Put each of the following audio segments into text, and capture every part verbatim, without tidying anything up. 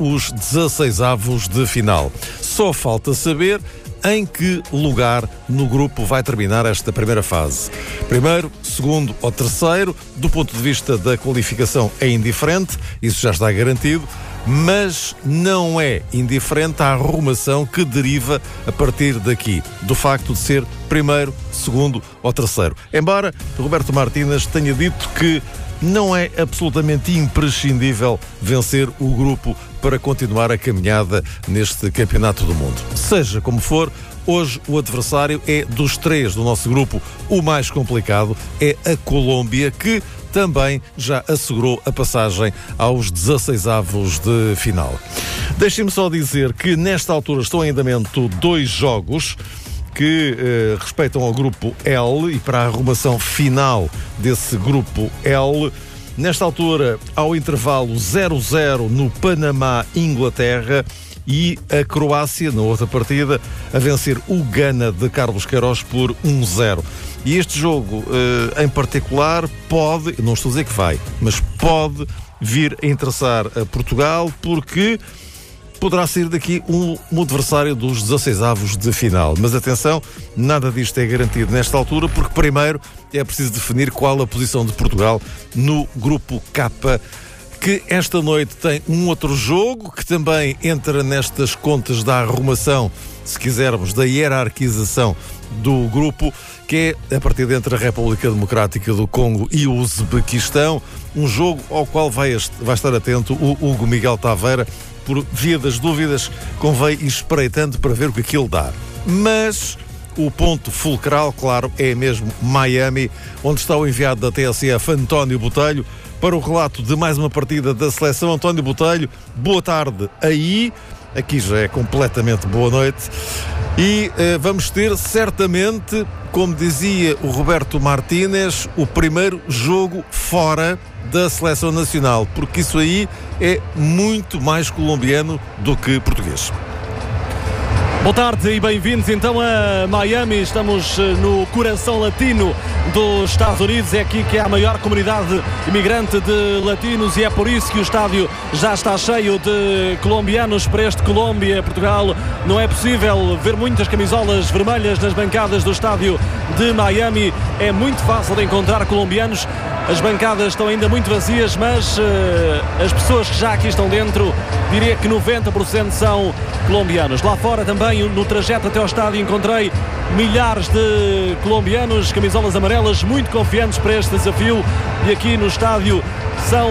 os dezasseisavos de final. Só falta saber em que lugar no grupo vai terminar esta primeira fase. Primeiro, segundo ou terceiro, do ponto de vista da qualificação é indiferente, isso já está garantido, mas não é indiferente a arrumação que deriva a partir daqui, do facto de ser primeiro, segundo ou terceiro. Embora Roberto Martínez tenha dito que não é absolutamente imprescindível vencer o grupo para continuar a caminhada neste Campeonato do Mundo. Seja como for, hoje o adversário é, dos três do nosso grupo, o mais complicado, é a Colômbia, que também já assegurou a passagem aos dezasseisavos de final. Deixem-me só dizer que nesta altura estão em andamento dois jogos que eh, respeitam ao grupo L e para a arrumação final desse grupo L. Nesta altura, ao intervalo zero a zero no Panamá-Inglaterra e a Croácia, na outra partida, a vencer o Gana de Carlos Queiroz por um a zero. E este jogo, eh, em particular, pode, não estou a dizer que vai, mas pode vir a interessar a Portugal, porque poderá sair daqui um, um adversário dos dezasseisavos de final. Mas atenção, nada disto é garantido nesta altura, porque primeiro é preciso definir qual a posição de Portugal no grupo K, que esta noite tem um outro jogo que também entra nestas contas da arrumação, se quisermos, da hierarquização do grupo, que é a partida entre a República Democrática do Congo e o Uzbequistão, um jogo ao qual vai, vai estar atento o Hugo Miguel Taveira. Por via das dúvidas, convém ir espreitando para ver o que aquilo dá. Mas o ponto fulcral, claro, é mesmo Miami, onde está o enviado da T S F, António Botelho, para o relato de mais uma partida da seleção. António Botelho, boa tarde aí. Aqui já é completamente boa noite. E eh, vamos ter, certamente, como dizia o Roberto Martínez, o primeiro jogo fora da seleção nacional, porque isso aí é muito mais colombiano do que português. Boa tarde e bem-vindos então a Miami. Estamos no coração latino dos Estados Unidos. É aqui que é a maior comunidade imigrante de latinos e é por isso que o estádio já está cheio de colombianos para este Colômbia-Portugal. Não é possível ver muitas camisolas vermelhas nas bancadas do estádio de Miami. É muito fácil de encontrar colombianos. As bancadas estão ainda muito vazias, mas uh, as pessoas que já aqui estão dentro, diria que noventa por cento são colombianos. Lá fora também, no trajeto até ao estádio, encontrei milhares de colombianos, camisolas amarelas, muito confiantes para este desafio. E aqui no estádio são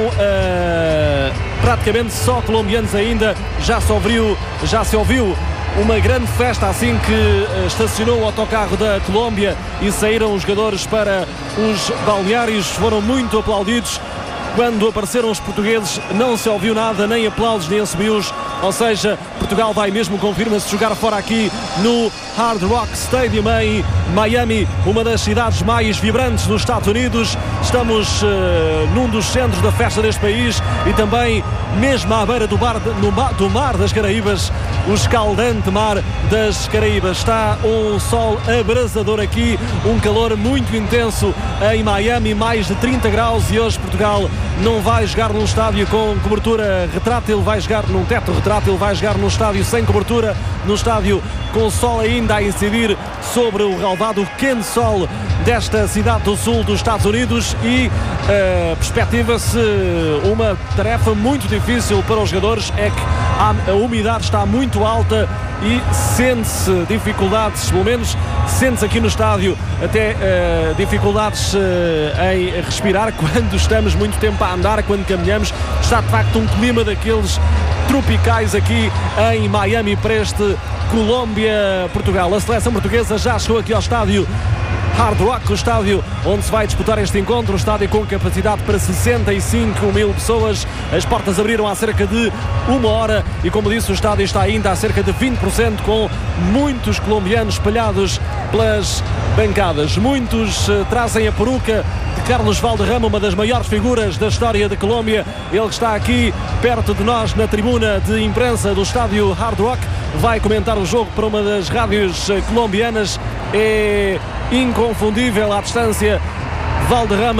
uh, praticamente só colombianos ainda. Já se ouviu, já se ouviu uma grande festa assim que estacionou o autocarro da Colômbia e saíram os jogadores para os balneários. Foram muito aplaudidos. Quando apareceram os portugueses não se ouviu nada, nem aplausos nem assobios, ou seja, Portugal vai mesmo, confirma-se, jogar fora aqui no Hard Rock Stadium em Miami, uma das cidades mais vibrantes dos Estados Unidos. Estamos uh, num dos centros da festa deste país e também mesmo à beira do, bar, no, do Mar das Caraíbas, o escaldante Mar das Caraíbas. Está um sol abrasador aqui, um calor muito intenso em Miami, mais de trinta graus, e hoje Portugal não vai jogar num estádio com cobertura retrátil, vai jogar num teto retrátil, vai jogar num estádio sem cobertura, num estádio com o sol ainda a incidir sobre o relvado, o quente sol desta cidade do sul dos Estados Unidos, e uh, perspectiva-se uma tarefa muito difícil para os jogadores. É que a, a umidade está muito alta e sente-se dificuldades, pelo menos sente-se aqui no estádio até uh, dificuldades uh, em respirar quando estamos muito tempo a andar, quando caminhamos. Está de facto um clima daqueles tropicais aqui em Miami para este Colômbia-Portugal. A seleção portuguesa já chegou aqui ao estádio Hard Rock, o estádio onde se vai disputar este encontro, o estádio com capacidade para sessenta e cinco mil pessoas. As portas abriram há cerca de uma hora e, como disse, o estádio está ainda a cerca de vinte por cento, com muitos colombianos espalhados pelas bancadas. Muitos uh, trazem a peruca de Carlos Valderrama, uma das maiores figuras da história da Colômbia. Ele está aqui perto de nós na tribuna de imprensa do estádio Hard Rock. Vai comentar o jogo para uma das rádios uh, colombianas. É inconfundível à distância. Valderrama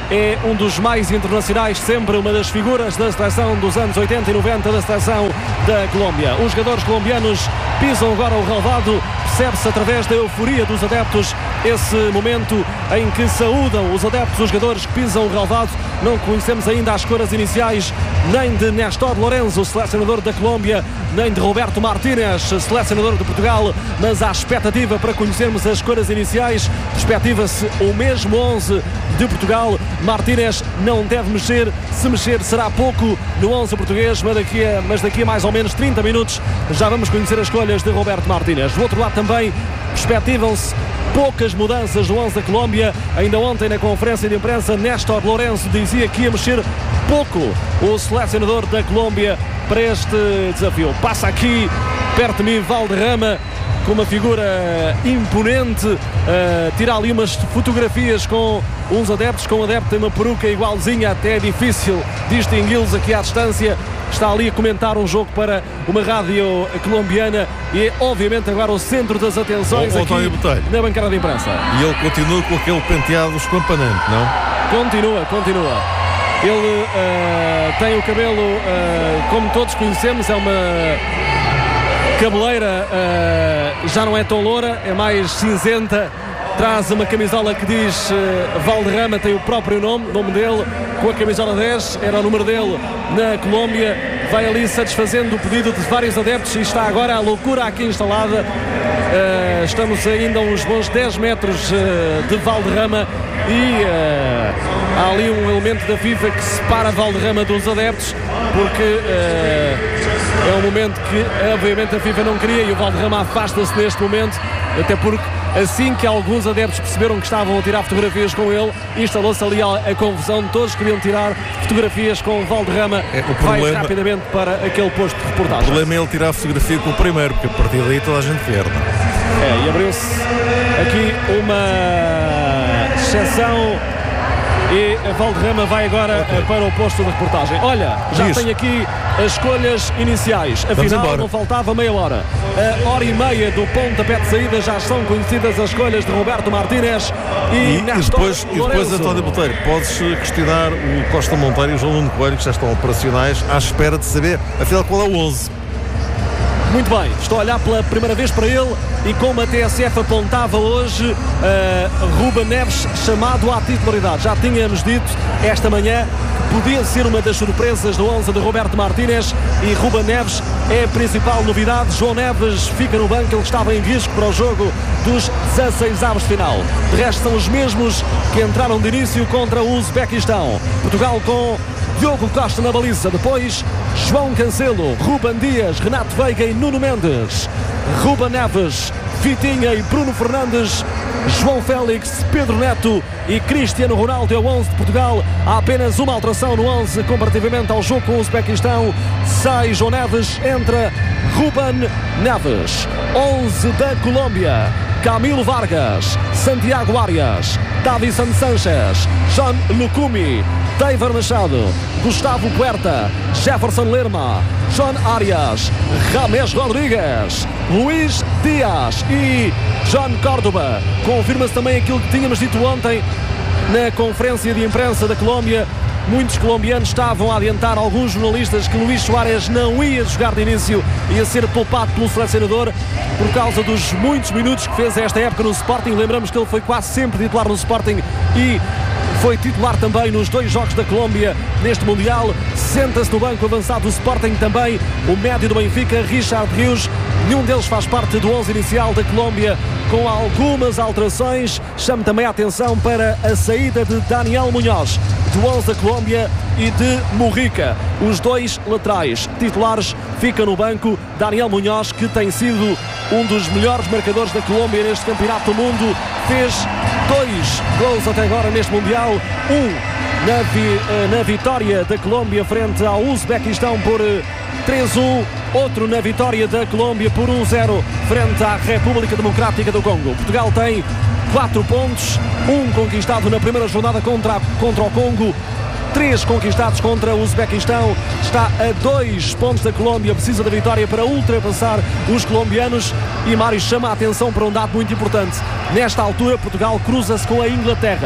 é um dos mais internacionais, sempre uma das figuras da seleção dos anos oitenta e noventa, da seleção da Colômbia. Os jogadores colombianos pisam agora o relvado, percebe-se através da euforia dos adeptos esse momento em que saúdam os adeptos, os jogadores que pisam o relvado. Não conhecemos ainda as cores iniciais nem de Néstor Lorenzo, selecionador da Colômbia, nem de Roberto Martínez, selecionador de Portugal, mas há expectativa para conhecermos as cores iniciais. Perspectiva-se o mesmo onze de Portugal. Martínez não deve mexer, se mexer será pouco no onze português, mas daqui a, mas daqui a mais ou menos trinta minutos já vamos conhecer as escolhas de Roberto Martínez. Do outro lado também perspectivam-se poucas mudanças no onze da Colômbia. Ainda ontem na conferência de imprensa Néstor Lorenzo dizia que ia mexer pouco o selecionador da Colômbia para este desafio. Passa aqui perto de mim Valderrama, com uma figura imponente, uh, tira ali umas fotografias com uns adeptos, com um adepto tem uma peruca igualzinha, até é difícil distingui-los aqui à distância. Está ali a comentar um jogo para uma rádio colombiana e é obviamente agora o centro das atenções o, o aqui na bancada de imprensa. E ele continua com aquele penteado escampanante, não? Continua, continua. Ele uh, tem o cabelo, uh, como todos conhecemos, é uma cabeleira, uh, já não é tão loura, é mais cinzenta. Traz uma camisola que diz uh, Valderrama, tem o próprio nome, nome dele, com a camisola dez, era o número dele na Colômbia. Vai ali satisfazendo o pedido de vários adeptos e está agora a loucura aqui instalada. Uh, estamos ainda a uns bons dez metros uh, de Valderrama e uh, há ali um elemento da FIFA que separa Valderrama dos adeptos, porque uh, é um momento que obviamente a FIFA não queria e o Valderrama afasta-se neste momento, até porque assim que alguns adeptos perceberam que estavam a tirar fotografias com ele, instalou-se ali a, a confusão, todos queriam tirar fotografias com o Valderrama. É, o problema, vai rapidamente para aquele posto de reportagem. O problema é ele tirar a fotografia com o primeiro, porque a partir daí toda a gente perde. É, e abriu-se aqui uma exceção e a Valderrama vai agora okay. para o posto de reportagem. Olha, já Diz. tem aqui as escolhas iniciais. Afinal, não faltava meia hora. A hora e meia do pontapé de saída já são conhecidas as escolhas de Roberto Martínez e, e, e depois, e depois Lorenzo. António Botelho, podes questionar o Costa Monteiro e o João Nuno Coelho, que já estão operacionais, à espera de saber, afinal, qual é o onze. Muito bem, estou a olhar pela primeira vez para ele e como a T S F apontava hoje, uh, Ruben Neves chamado à titularidade. Já tínhamos dito esta manhã que podia ser uma das surpresas do onze de Roberto Martínez e Ruben Neves é a principal novidade. João Neves fica no banco, ele estava em risco para o jogo dos dezasseis avos de final. De resto são os mesmos que entraram de início contra o Uzbequistão. Portugal com Diogo Costa na baliza, depois João Cancelo, Ruben Dias, Renato Veiga e Nuno Mendes, Ruben Neves, Vitinha e Bruno Fernandes, João Félix, Pedro Neto e Cristiano Ronaldo. É o onze de Portugal. Há apenas uma alteração no onze comparativamente ao jogo com o Uzbequistão. Sai João Neves, entra Ruben Neves. onze da Colômbia: Camilo Vargas, Santiago Arias, Davison Sanchez, John Lucumi, Deiver Machado, Gustavo Puerta, Jefferson Lerma, John Arias, James Rodrigues, Luís Dias e John Córdoba. Confirma-se também aquilo que tínhamos dito ontem na conferência de imprensa da Colômbia. Muitos colombianos estavam a adiantar, alguns jornalistas, que Luís Suárez não ia jogar de início, ia ser poupado pelo selecionador por causa dos muitos minutos que fez esta época no Sporting. Lembramos que ele foi quase sempre titular no Sporting e foi titular também nos dois jogos da Colômbia neste Mundial. Senta-se no banco avançado do Sporting também o médio do Benfica, Richard Rios. Nenhum deles faz parte do onze inicial da Colômbia, com algumas alterações. Chamo também a atenção para a saída de Daniel Munhoz do onze da Colômbia e de Mujica. Os dois laterais titulares ficam no banco. Daniel Munhoz, que tem sido um dos melhores marcadores da Colômbia neste campeonato do mundo, fez dois gols até agora neste Mundial. Um na, vi, na vitória da Colômbia frente ao Uzbequistão por três a um. Outro na vitória da Colômbia por um a zero frente à República Democrática do Congo. Portugal tem quatro pontos, um conquistado na primeira jornada contra, contra o Congo, três conquistados contra o Uzbequistão. Está a dois pontos da Colômbia, precisa da vitória para ultrapassar os colombianos. E Mário chama a atenção para um dado muito importante. Nesta altura, Portugal cruza-se com a Inglaterra.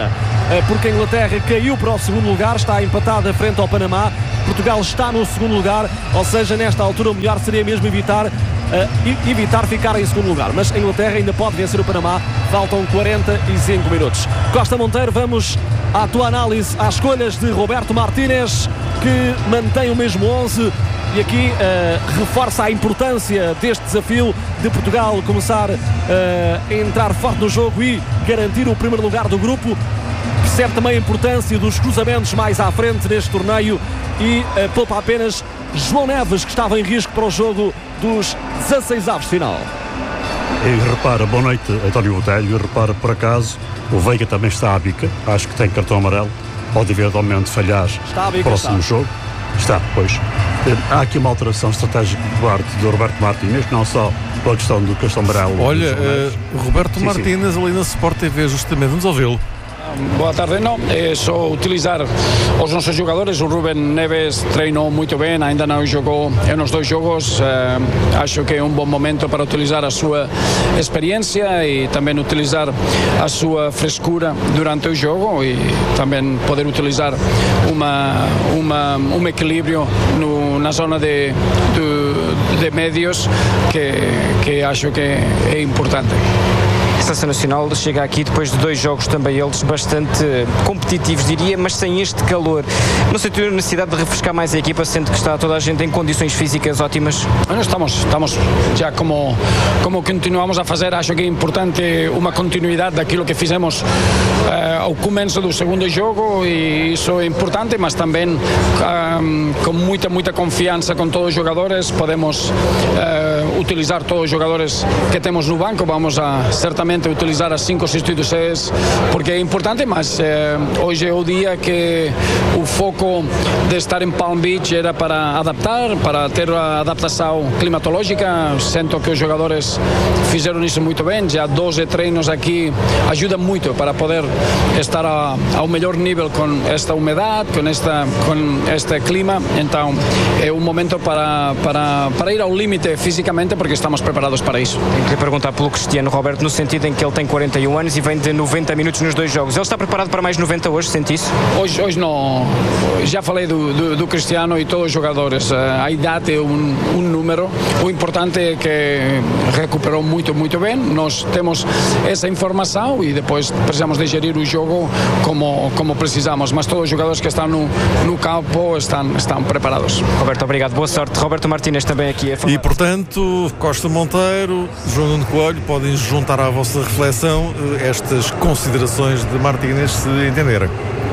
porque a Inglaterra caiu para o segundo lugar, está empatada frente ao Panamá. Portugal está no segundo lugar, ou seja, nesta altura o melhor seria mesmo evitar, uh, evitar ficar em segundo lugar. Mas a Inglaterra ainda pode vencer o Panamá, faltam quarenta e cinco minutos. Costa Monteiro, vamos à tua análise às escolhas de Roberto Martínez, que mantém o mesmo onze. E aqui uh, reforça a importância deste desafio de Portugal começar uh, a entrar forte no jogo e garantir o primeiro lugar do grupo. Percebe também a importância dos cruzamentos mais à frente neste torneio e uh, poupa apenas João Neves, que estava em risco para o jogo dos dezasseis avos de final. E repara, boa noite, António Botelho. Repara, por acaso, o Veiga também está à bica. Acho que tem cartão amarelo. Pode eventualmente falhar no próximo está. jogo. Está, pois. Há aqui uma alteração estratégica por parte do Roberto Martínez, não só pela questão do cartão amarelo. Olha, uh, Roberto sim, Martínez sim. ali na Sport T V, justamente, vamos ouvi-lo. Boa tarde, não, é só utilizar os nossos jogadores. O Rubén Neves treinou muito bem, ainda não jogou nos dois jogos. uh, acho que é um bom momento para utilizar a sua experiência e também utilizar a sua frescura durante o jogo e também poder utilizar uma, uma, um equilíbrio no, na zona de, de, de médios que, que acho que é importante. A Seleção Nacional chega aqui depois de dois jogos também eles bastante competitivos, diria, mas sem este calor. Não sei, tem a necessidade de refrescar mais a equipa, sendo que está toda a gente em condições físicas ótimas? Bueno, estamos, estamos já como, como continuamos a fazer, acho que é importante uma continuidade daquilo que fizemos uh, ao começo do segundo jogo e isso é importante, mas também um, com muita, muita confiança com todos os jogadores, podemos uh, utilizar todos os jogadores que temos no banco, vamos a certamente utilizar as cinco substituições porque é importante, mas eh, hoje é o dia que o foco de estar em Palm Beach era para adaptar, para ter a adaptação climatológica. Sinto que os jogadores fizeram isso muito bem, já doze treinos aqui ajuda muito para poder estar a, ao melhor nível com esta umidade, com, esta, com este clima, então é um momento para, para, para ir ao limite fisicamente porque estamos preparados para isso. Tenho que perguntar pelo Cristiano Roberto, no sentido em que ele tem quarenta e um anos e vem de noventa minutos nos dois jogos. Ele está preparado para mais noventa hoje, sente isso? Hoje, hoje não. Já falei do, do, do Cristiano e todos os jogadores. A idade é um, um número. O importante é que recuperou muito, muito bem. Nós temos essa informação e depois precisamos de gerir o jogo como, como precisamos. Mas todos os jogadores que estão no, no campo estão, estão preparados. Roberto, obrigado. Boa sorte. Roberto Martínez também aqui a falar. E, portanto, Costa Monteiro, João Nuno Coelho, podem juntar à vossa reflexão estas considerações de Martínez, se entenderem.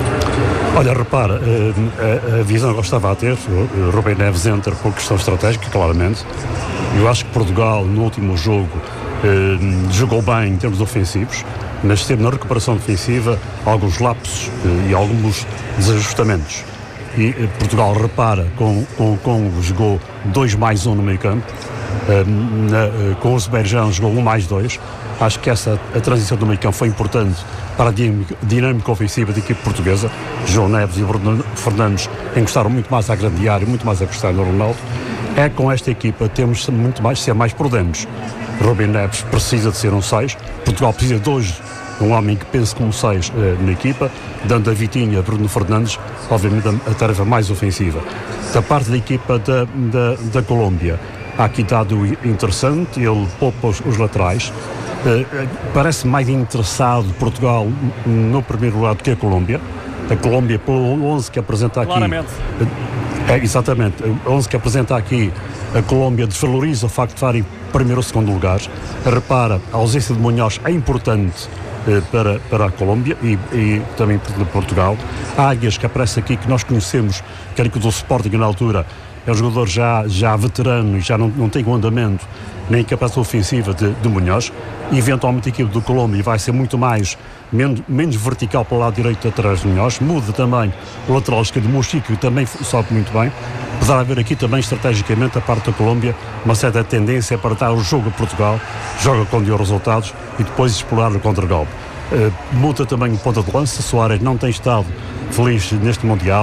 Olha, repara, a, a visão que eu estava a ter, o Rubén Neves entra por questão estratégica, claramente. Eu acho que Portugal, no último jogo, eh, jogou bem em termos ofensivos, mas teve na recuperação defensiva alguns lapsos eh, e alguns desajustamentos. E eh, Portugal, repara, com, com, com jogou dois mais um no meio campo, eh, na, com o Azerbaijão jogou um mais dois. Acho que essa a transição do meio campo foi importante para a dinâmica, dinâmica ofensiva da equipe portuguesa. João Neves e Bruno Fernandes encostaram muito mais à grande área, muito mais a Cristiano Ronaldo. É com esta equipa temos muito mais ser mais prudentes. Rubén Neves precisa de ser um seis. Portugal precisa de hoje um homem que pense como seis eh, na equipa, dando a Vitinha a Bruno Fernandes, obviamente a, a tarefa mais ofensiva. Da parte da equipa da, da, da Colômbia, há aqui dado interessante, ele poupa os, os laterais. Uh, parece mais interessado Portugal no primeiro lugar do que a Colômbia. A Colômbia, pelo onze que apresenta aqui, claramente. Uh, é, exatamente, o onze que apresenta aqui, a Colômbia desvaloriza o facto de estar em primeiro ou segundo lugar. Repara, a ausência de Munhoz é importante uh, para, para a Colômbia e, e também para Portugal. Há Águias, que aparece aqui, que nós conhecemos, que era do Sporting na altura, é um jogador já, já veterano e já não, não tem o andamento nem capacidade ofensiva de, de Munhoz. Eventualmente a equipe do Colômbia vai ser muito mais, menos, menos vertical para o lado direito atrás de Munhoz. Muda também o lateral esquerdo, Mochico, que também sobe muito bem. Poderá haver aqui também, estrategicamente, a parte da Colômbia, uma certa tendência para dar o jogo a Portugal, joga com deu resultados e depois explorar o contra-golpe. Uh, muda também o ponta de lança. Soares não tem estado feliz neste Mundial,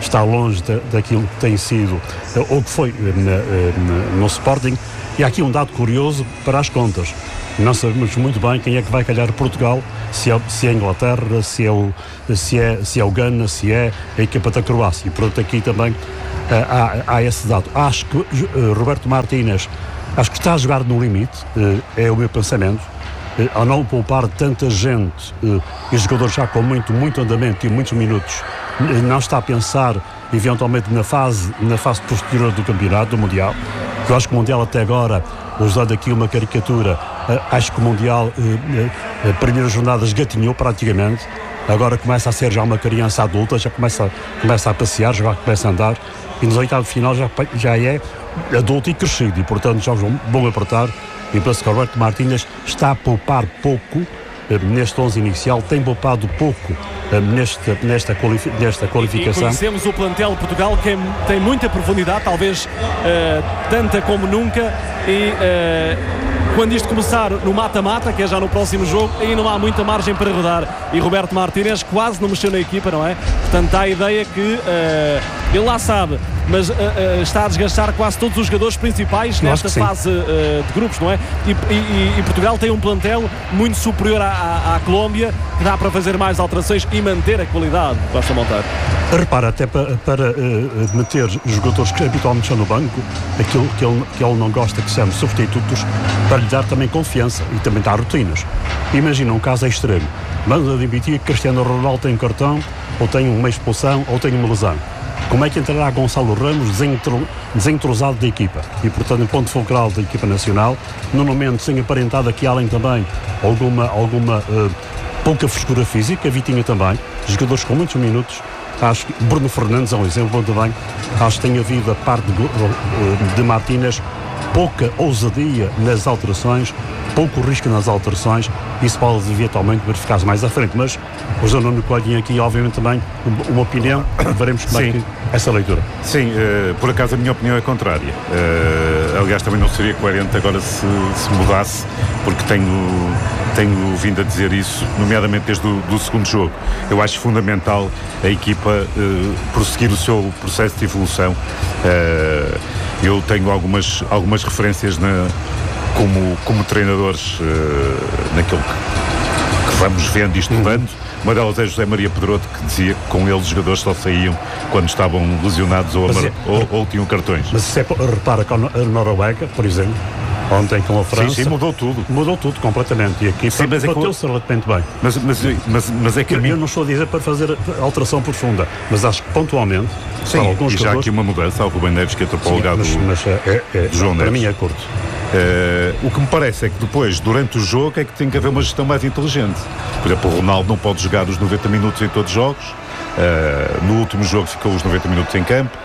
está longe da, daquilo que tem sido, ou que foi na, na, no Sporting. E há aqui um dado curioso para as contas. Não sabemos muito bem quem é que vai calhar Portugal, se é, se é a Inglaterra, se é, o, se, é, se é o Ghana, se é a equipa da Croácia. E portanto aqui também uh, há, há esse dado. Acho que uh, Roberto Martínez, acho que está a jogar no limite, uh, é o meu pensamento, uh, ao não poupar tanta gente uh, e jogadores já com muito, muito andamento e muitos minutos, uh, não está a pensar eventualmente na fase, na fase posterior do campeonato, do Mundial. Eu acho que o Mundial até agora, usando aqui uma caricatura, uh, acho que o Mundial, uh, uh, a primeira jornada esgatinhou praticamente, agora começa a ser já uma criança adulta, já começa, começa a passear, já começa a andar, e nos oitavos de final já, já é adulto e crescido, e portanto já vão, vão apertar, e penso que o Roberto Martínez está a poupar pouco uh, neste onze inicial, tem poupado pouco uh, nesta, nesta, qualifi- nesta qualificação. E conhecemos o plantel de Portugal, que tem muita profundidade, talvez uh, tanta como nunca, e uh, quando isto começar no mata-mata, que é já no próximo jogo, aí não há muita margem para rodar, e Roberto Martínez quase não mexeu na equipa, não é? Portanto, há a ideia que uh, ele lá sabe, mas uh, uh, está a desgastar quase todos os jogadores principais nesta fase uh, de grupos, não é? E, e, e Portugal tem um plantel muito superior à, à, à Colômbia, que dá para fazer mais alterações e manter a qualidade. Basta montar. Repara, até para, para uh, meter jogadores que habitualmente estão no banco, aquilo que ele, que ele não gosta que sejam substitutos, para lhe dar também confiança e também dar rutinas. Imagina um caso extremo. Vamos admitir que Cristiano Ronaldo tem um cartão, ou tem uma expulsão, ou tem uma lesão. Como é que entrará Gonçalo Ramos desentro, desentrosado da equipa? E, portanto, em ponto focal da equipa nacional, no momento sem aparentado aqui além também alguma, alguma uh, pouca frescura física, Vitinha também, jogadores com muitos minutos. Acho que Bruno Fernandes é um exemplo também. Acho que tem havido a parte de, de Martínez pouca ousadia nas alterações, pouco risco nas alterações. Isso pode eventualmente verificar-se mais à frente, mas o José Nuno Coelho aqui obviamente também uma opinião, veremos como é que essa leitura. Sim, uh, por acaso a minha opinião é contrária, uh, aliás também não seria coerente agora se, se mudasse, porque tenho, tenho vindo a dizer isso, nomeadamente desde o do segundo jogo. Eu acho fundamental a equipa uh, prosseguir o seu processo de evolução. Uh, eu tenho algumas, algumas referências na Como, como treinadores uh, naquilo que, que vamos vendo e estudando. Uma delas é José Maria Pedroto, que dizia que com ele os jogadores só saíam quando estavam lesionados ou, amar- é, ou, ou tinham cartões. Mas se é, repara que a Noruega, por exemplo, ontem com a França, sim, sim, mudou tudo. Mudou tudo completamente. E aqui sim, mas bateu-se é relativamente bem. Mas, mas, mas, mas é que eu, mim... eu não estou a dizer para fazer alteração profunda, mas acho que pontualmente, sim, alguns e já há aqui uma mudança, há o Rubem Neves que entrou para o lugar do, mas é, é, do João para Neves. mim é curto. Uh, o que me parece é que depois, durante o jogo, é que tem que haver uma gestão mais inteligente. Por exemplo, o Ronaldo não pode jogar os noventa minutos em todos os jogos. Uh, no último jogo ficou os noventa minutos em campo.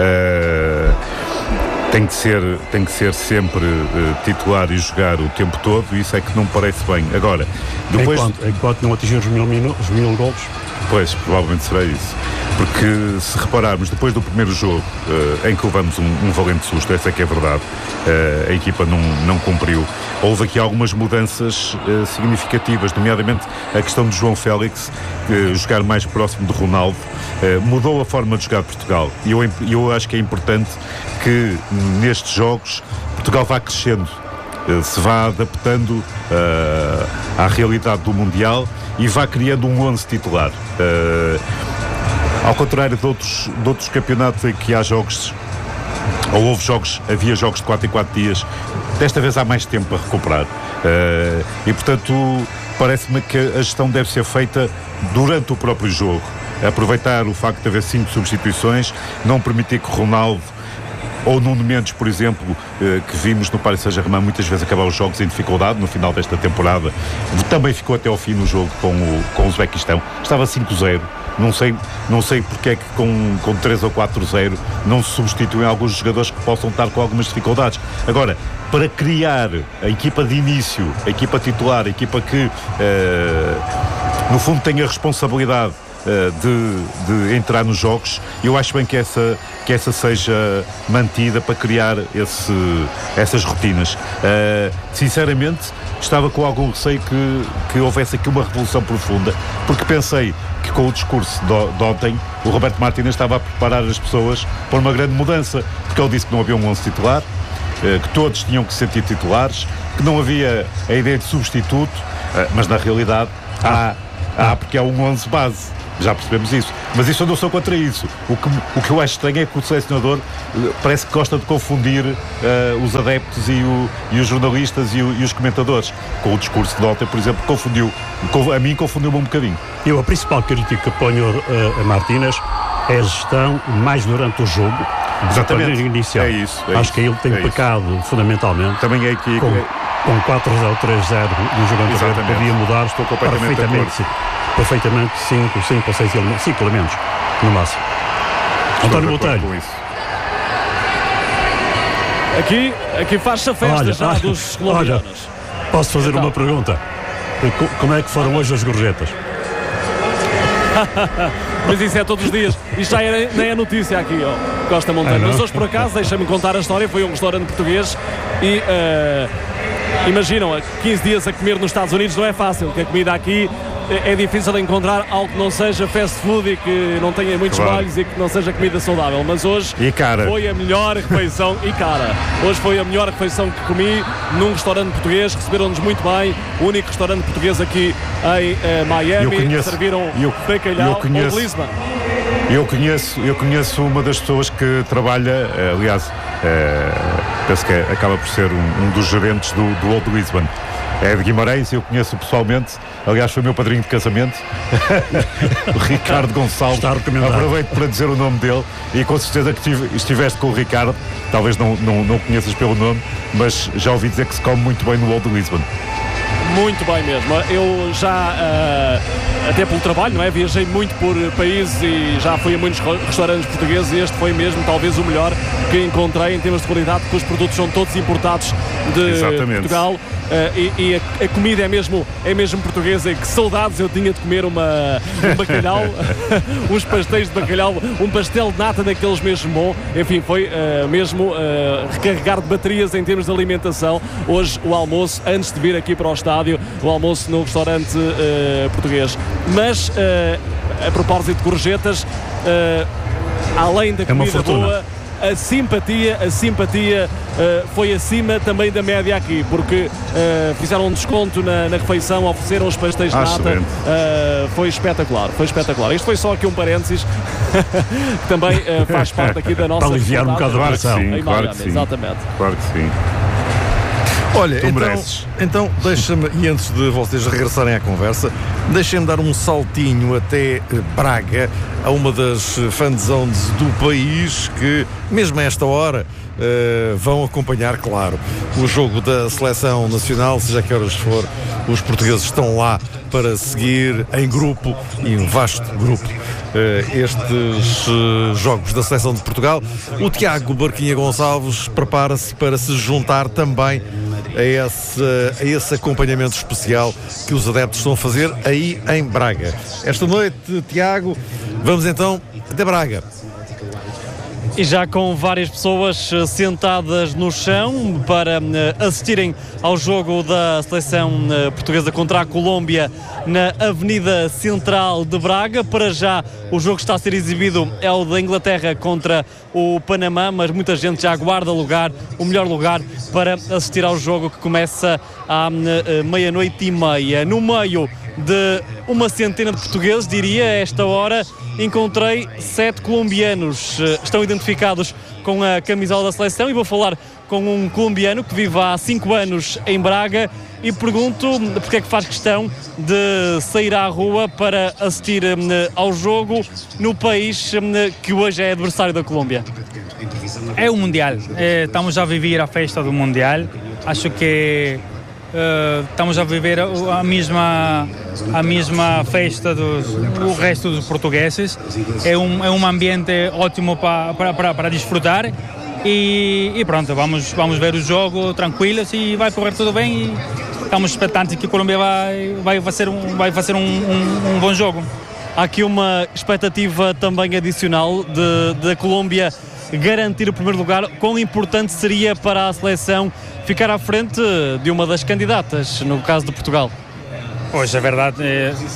Uh, tem que ser, tem que ser sempre uh, titular e jogar o tempo todo. Isso é que não me parece bem. Agora, depois... Enquanto, enquanto não atingir os mil, minu- os mil golos. Pois, provavelmente será isso. Porque se repararmos, depois do primeiro jogo uh, em que levamos um, um valente susto, essa é que é verdade, uh, a equipa não, não cumpriu. Houve aqui algumas mudanças uh, significativas, nomeadamente a questão de João Félix uh, jogar mais próximo de Ronaldo, uh, mudou a forma de jogar de Portugal. E eu, eu acho que é importante que nestes jogos Portugal vá crescendo, uh, se vá adaptando uh, à realidade do Mundial e vá criando um onze titular. Uh, Ao contrário de outros, de outros campeonatos em que há jogos, ou houve jogos, havia jogos de quatro em quatro dias, desta vez há mais tempo para recuperar. Uh, e, portanto, parece-me que a gestão deve ser feita durante o próprio jogo. Aproveitar o facto de haver cinco substituições, não permitir que o Ronaldo ou Nuno Mendes, por exemplo, que vimos no Paris Saint-Germain muitas vezes acabar os jogos em dificuldade no final desta temporada, também ficou até ao fim no jogo com o, com o Uzbequistão. Estava cinco zero. Não sei, não sei porque é que com, com três ou quatro zero não se substituem alguns jogadores que possam estar com algumas dificuldades. Agora, para criar a equipa de início, a equipa titular, a equipa que, uh, no fundo, tem a responsabilidade uh, de, de entrar nos jogos, eu acho bem que essa, que essa seja mantida para criar esse, essas rotinas. Uh, sinceramente, estava com algum receio que, que houvesse aqui uma revolução profunda, porque pensei que com o discurso de, de ontem o Roberto Martínez estava a preparar as pessoas para uma grande mudança, porque ele disse que não havia um onze titular, que todos tinham que se sentir titulares, que não havia a ideia de substituto, mas na realidade há, há porque há um onze base. Já percebemos isso. Mas isso eu não sou contra isso. O que, o que eu acho estranho é que o selecionador uh, parece que gosta de confundir uh, os adeptos e, o, e os jornalistas e, o, e os comentadores. Com o discurso de ontem, por exemplo, confundiu. A mim confundiu-me um bocadinho. Eu, a principal crítica que ponho uh, a Martínez é a gestão mais durante o jogo. Exatamente. Inicial. É isso. É acho isso, que ele tem é pecado isso. fundamentalmente. Também é que... Com, com quatro a zero, três a zero no jogo anterior podia mudar. Estou completamente perfeitamente. Perfeitamente cinco, cinco ou seis elementos, cinco elementos no máximo. António Botelho. Aqui, aqui faz-se a festa olha, já olha, dos colombianos. Olha, posso fazer então. uma pergunta? Como é que foram hoje as gorjetas? Mas isso é todos os dias. Isto já é, nem é notícia aqui, ó, Costa Monteiro. Ah, Mas hoje, por acaso, deixa-me contar a história. Foi um restaurante português e... Uh, imaginam, quinze dias a comer nos Estados Unidos não é fácil, porque a comida aqui é difícil de encontrar algo que não seja fast food e que não tenha muitos claro. molhos e que não seja comida saudável. Mas hoje e cara. foi a melhor refeição e cara. Hoje foi a melhor refeição que comi num restaurante português. Receberam-nos muito bem. O único restaurante português aqui em uh, Miami. Eu conheço, serviram eu, bacalhau eu conheço, ou Lisbon. Eu conheço, eu conheço uma das pessoas que trabalha, aliás, é, penso que acaba por ser um, um dos gerentes do, do Old Lisbon. É de Guimarães, eu conheço pessoalmente, aliás foi meu padrinho de casamento, o Ricardo Gonçalves. Aproveito para dizer o nome dele e com certeza que tive, estiveste com o Ricardo, talvez não, não, não conheças pelo nome, mas já ouvi dizer que se come muito bem no Old Lisbon. Muito bem mesmo. Eu já, uh, até pelo trabalho, não é? Viajei muito por países e já fui a muitos restaurantes portugueses e este foi mesmo talvez o melhor que encontrei em termos de qualidade, porque os produtos são todos importados de Exatamente. Portugal. Uh, e e a, a comida é mesmo, é mesmo portuguesa e que saudades eu tinha de comer uma, um bacalhau, uns pastéis de bacalhau, um pastel de nata daqueles mesmo bom. Enfim, foi uh, mesmo uh, recarregar de baterias em termos de alimentação. Hoje o almoço, antes de vir aqui para o estádio, o almoço no restaurante uh, português. Mas, uh, a propósito de gorjetas, uh, além da comida boa, a simpatia, a simpatia uh, foi acima também da média aqui, porque uh, fizeram um desconto na, na refeição, ofereceram os pastéis de ah, nata, uh, foi espetacular, foi espetacular. Isto foi só aqui um parênteses que também uh, faz parte aqui da nossa... Para aliviar um bocado a pressão. Sim, claro que sim. Exatamente. Claro que sim. Olha, então, então deixa-me, e antes de vocês regressarem à conversa, deixem-me dar um saltinho até Braga, a uma das fanzones do país que, mesmo a esta hora, uh, vão acompanhar, claro, o jogo da Seleção Nacional, seja que horas for, os portugueses estão lá para seguir em grupo, e um vasto grupo, uh, estes uh, jogos da Seleção de Portugal. O Tiago Barquinha Gonçalves prepara-se para se juntar também a esse, a esse acompanhamento especial que os adeptos estão a fazer aí em Braga. Esta noite, Tiago, vamos então até Braga. E já com várias pessoas sentadas no chão para assistirem ao jogo da seleção portuguesa contra a Colômbia na Avenida Central de Braga. Para já o jogo que está a ser exibido é o da Inglaterra contra o Panamá, mas muita gente já aguarda lugar, o melhor lugar para assistir ao jogo que começa à meia-noite e meia. No meio de uma centena de portugueses, diria, a esta hora, encontrei sete colombianos. Estão identificados com a camisola da seleção e vou falar com um colombiano que vive há cinco anos em Braga e pergunto porque é que faz questão de sair à rua para assistir ao jogo no país que hoje é adversário da Colômbia. É o Mundial. É, estamos a viver a festa do Mundial. Acho que Uh, estamos a viver a mesma, a mesma festa do o resto dos portugueses. É um, é um ambiente ótimo para, para, para, para desfrutar e, e pronto, vamos, vamos ver o jogo tranquilos e vai correr tudo bem e estamos expectantes que a Colômbia vai, vai fazer, um, vai fazer um, um, um bom jogo. Há aqui uma expectativa também adicional de, de a Colômbia garantir o primeiro lugar. Quão importante seria para a seleção ficar à frente de uma das candidatas, no caso de Portugal? Pois é verdade, é,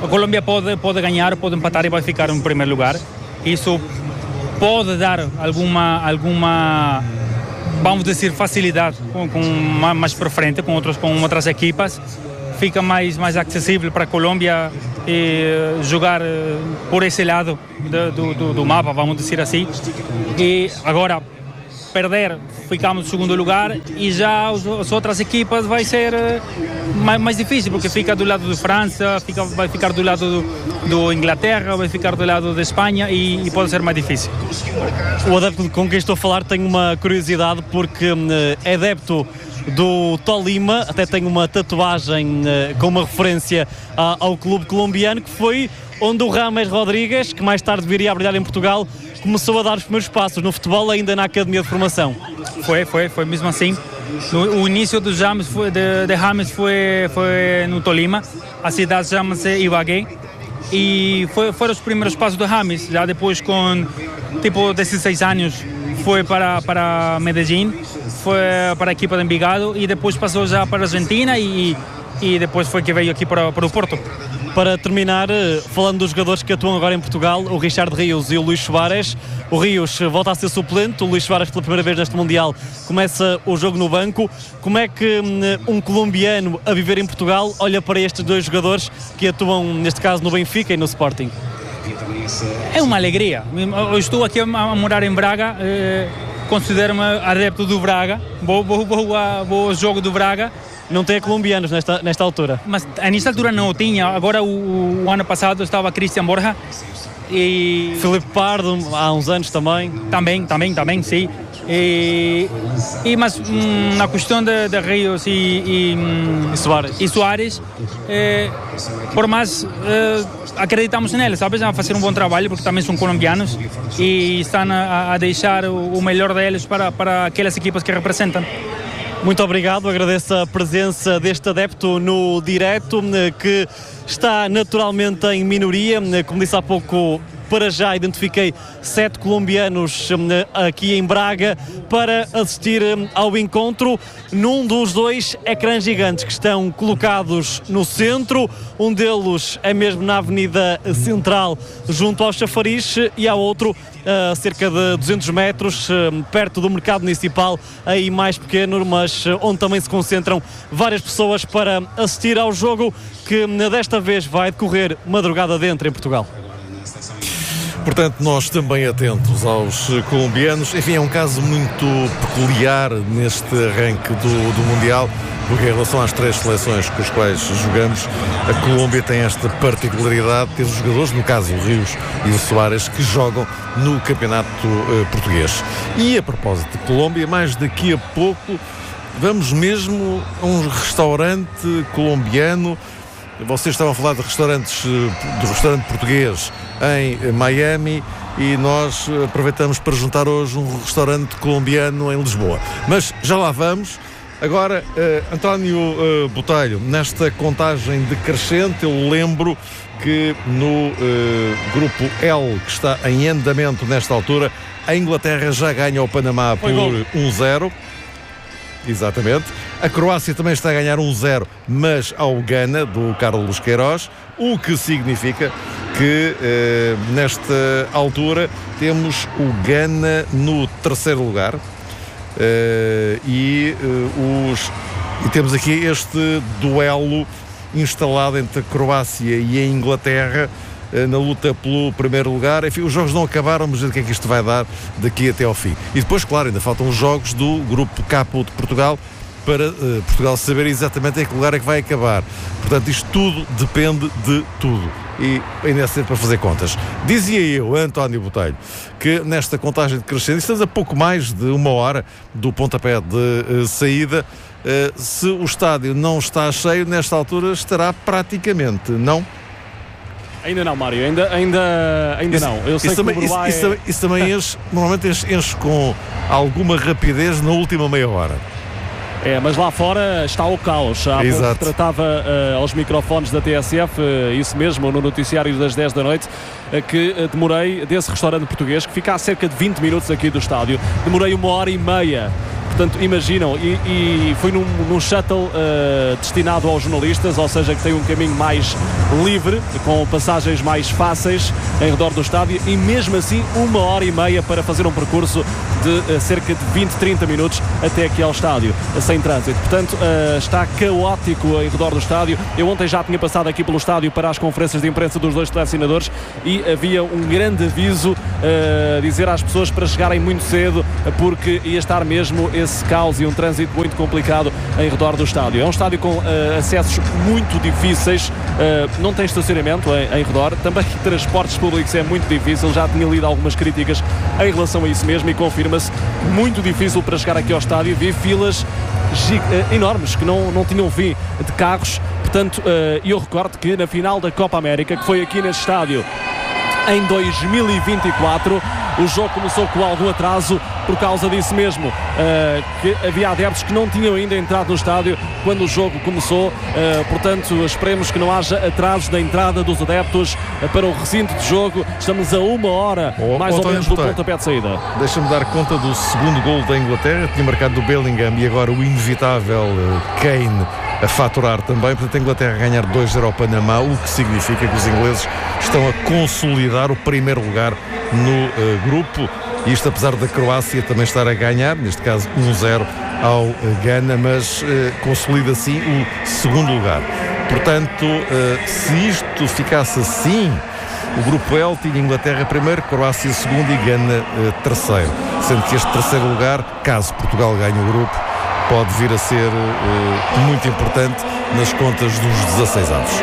a Colômbia pode, pode ganhar, pode empatar e vai ficar em primeiro lugar. Isso pode dar alguma, alguma vamos dizer, facilidade com, com mais para frente, com, outros, com outras equipas. Fica mais, mais acessível para a Colômbia e jogar por esse lado do, do, do mapa, vamos dizer assim. E agora, perder, ficamos no segundo lugar e já os, as outras equipas vai ser mais, mais difícil, porque fica do lado de França, fica, vai ficar do lado do, do Inglaterra, vai ficar do lado da Espanha e, e pode ser mais difícil. O adepto com quem estou a falar tem uma curiosidade, porque é adepto do Tolima, até tem uma tatuagem uh, com uma referência uh, ao clube colombiano, que foi onde o James Rodrigues, que mais tarde viria a brilhar em Portugal, começou a dar os primeiros passos no futebol, ainda na academia de formação. Foi, foi, foi mesmo assim. O, o início do James foi, de, de James foi, foi no Tolima, a cidade chama-se Ibagué, e foi, foram os primeiros passos do James. Já depois, com tipo dezesseis anos, foi para, para Medellín, foi para a equipa de Envigado e depois passou já para a Argentina e, e depois foi que veio aqui para, para o Porto. Para terminar, falando dos jogadores que atuam agora em Portugal, o Richard Rios e o Luís Soares. O Rios volta a ser suplente, o Luís Soares pela primeira vez neste Mundial começa o jogo no banco. Como é que um colombiano a viver em Portugal olha para estes dois jogadores que atuam, neste caso, no Benfica e no Sporting? É uma alegria. Eu estou aqui a morar em Braga, eh, considero-me adepto do Braga, vou, vou, vou, vou ao jogo do Braga. Não tem colombianos nesta, nesta altura? Mas nesta altura não tinha. Agora o, o ano passado estava Cristian Borja e... Filipe Pardo, há uns anos também. Também, também, também, sim. E, e, mas hum, na questão de, de Rios e, e, e Soares, e Soares eh, por mais eh, acreditamos neles, sabes, a fazer um bom trabalho, porque também são colombianos e estão a, a deixar o, o melhor deles para, para aquelas equipas que representam. Muito obrigado, agradeço a presença deste adepto no direto, que está naturalmente em minoria. Como disse há pouco, para já identifiquei sete colombianos aqui em Braga para assistir ao encontro num dos dois ecrãs gigantes que estão colocados no centro. Um deles é mesmo na Avenida Central, junto ao Chafariz, e há outro a cerca de duzentos metros, perto do Mercado Municipal, aí mais pequeno, mas onde também se concentram várias pessoas para assistir ao jogo que desta vez vai decorrer madrugada dentro em Portugal. Portanto, nós também atentos aos colombianos. Enfim, é um caso muito peculiar neste arranque do, do Mundial, porque em relação às três seleções com as quais jogamos, a Colômbia tem esta particularidade de ter os jogadores, no caso o Rios e o Soares, que jogam no campeonato uh, português. E a propósito de Colômbia, mais daqui a pouco vamos mesmo a um restaurante colombiano. Vocês estavam a falar de restaurantes, do restaurante português em Miami, e nós aproveitamos para juntar hoje um restaurante colombiano em Lisboa. Mas já lá vamos. Agora, uh, António uh, Botelho, nesta contagem decrescente, eu lembro que no uh, grupo L, que está em andamento nesta altura, a Inglaterra já ganha o Panamá por um zero. Exatamente. A Croácia também está a ganhar um zero, mas ao Gana, do Carlos Queiroz, o que significa que eh, nesta altura temos o Gana no terceiro lugar, eh, e, eh, os, e temos aqui este duelo instalado entre a Croácia e a Inglaterra eh, na luta pelo primeiro lugar. Enfim, os jogos não acabaram, mas o que é que isto vai dar daqui até ao fim. E depois, claro, ainda faltam os jogos do grupo K de Portugal, para uh, Portugal saber exatamente em que lugar é que vai acabar. Portanto, isto tudo depende de tudo. E ainda é cedo para fazer contas. Dizia eu, António Botelho, que nesta contagem decrescente, estamos a pouco mais de uma hora do pontapé de uh, saída. Uh, se o estádio não está cheio, nesta altura estará praticamente, não? Ainda não, Mário, ainda, ainda, ainda isso, não. Eu sei isso, que também, isso, é... isso, também, isso também enche, normalmente enche, enche com alguma rapidez na última meia hora. É, mas lá fora está o caos. Há pouco tratava uh, aos microfones da T S F, uh, isso mesmo, no noticiário das dez da noite, uh, que uh, demorei, desse restaurante português, que fica a cerca de vinte minutos aqui do estádio, demorei uma hora e meia. Portanto, imaginam, e, e foi num, num shuttle uh, destinado aos jornalistas, ou seja, que tem um caminho mais livre, com passagens mais fáceis em redor do estádio, e mesmo assim uma hora e meia para fazer um percurso de uh, cerca de vinte, trinta minutos até aqui ao estádio, uh, sem trânsito. Portanto, uh, está caótico em redor do estádio. Eu ontem já tinha passado aqui pelo estádio para as conferências de imprensa dos dois selecionadores e havia um grande aviso uh, dizer às pessoas para chegarem muito cedo, porque ia estar mesmo esse caos e um trânsito muito complicado em redor do estádio. É um estádio com uh, acessos muito difíceis, uh, não tem estacionamento em, em redor, também transportes públicos é muito difícil, já tinha lido algumas críticas em relação a isso mesmo e confirma-se, muito difícil para chegar aqui ao estádio, vi filas uh, enormes que não, não tinham fim de carros. Portanto, uh, eu recordo que na final da Copa América, que foi aqui neste estádio em dois mil e vinte e quatro, o jogo começou com algum atraso por causa disso mesmo, uh, que havia adeptos que não tinham ainda entrado no estádio quando o jogo começou, uh, portanto esperemos que não haja atrasos na entrada dos adeptos uh, para o recinto de jogo. Estamos a uma hora oh, mais ou menos do pontapé de saída. Deixa-me dar conta do segundo gol da Inglaterra, tinha marcado do Bellingham e agora o inevitável uh, Kane a faturar também. Portanto, a Inglaterra a ganhar dois zero ao Panamá, o que significa que os ingleses estão a consolidar o primeiro lugar no uh, grupo. Isto apesar da Croácia também estar a ganhar, neste caso um zero ao uh, Gana, mas uh, consolida sim o segundo lugar. Portanto, uh, se isto ficasse assim, o grupo L tinha Inglaterra primeiro, Croácia segundo e Gana uh, terceiro. Sendo que este terceiro lugar, caso Portugal ganhe o grupo, pode vir a ser uh, muito importante nas contas dos dezasseis avos.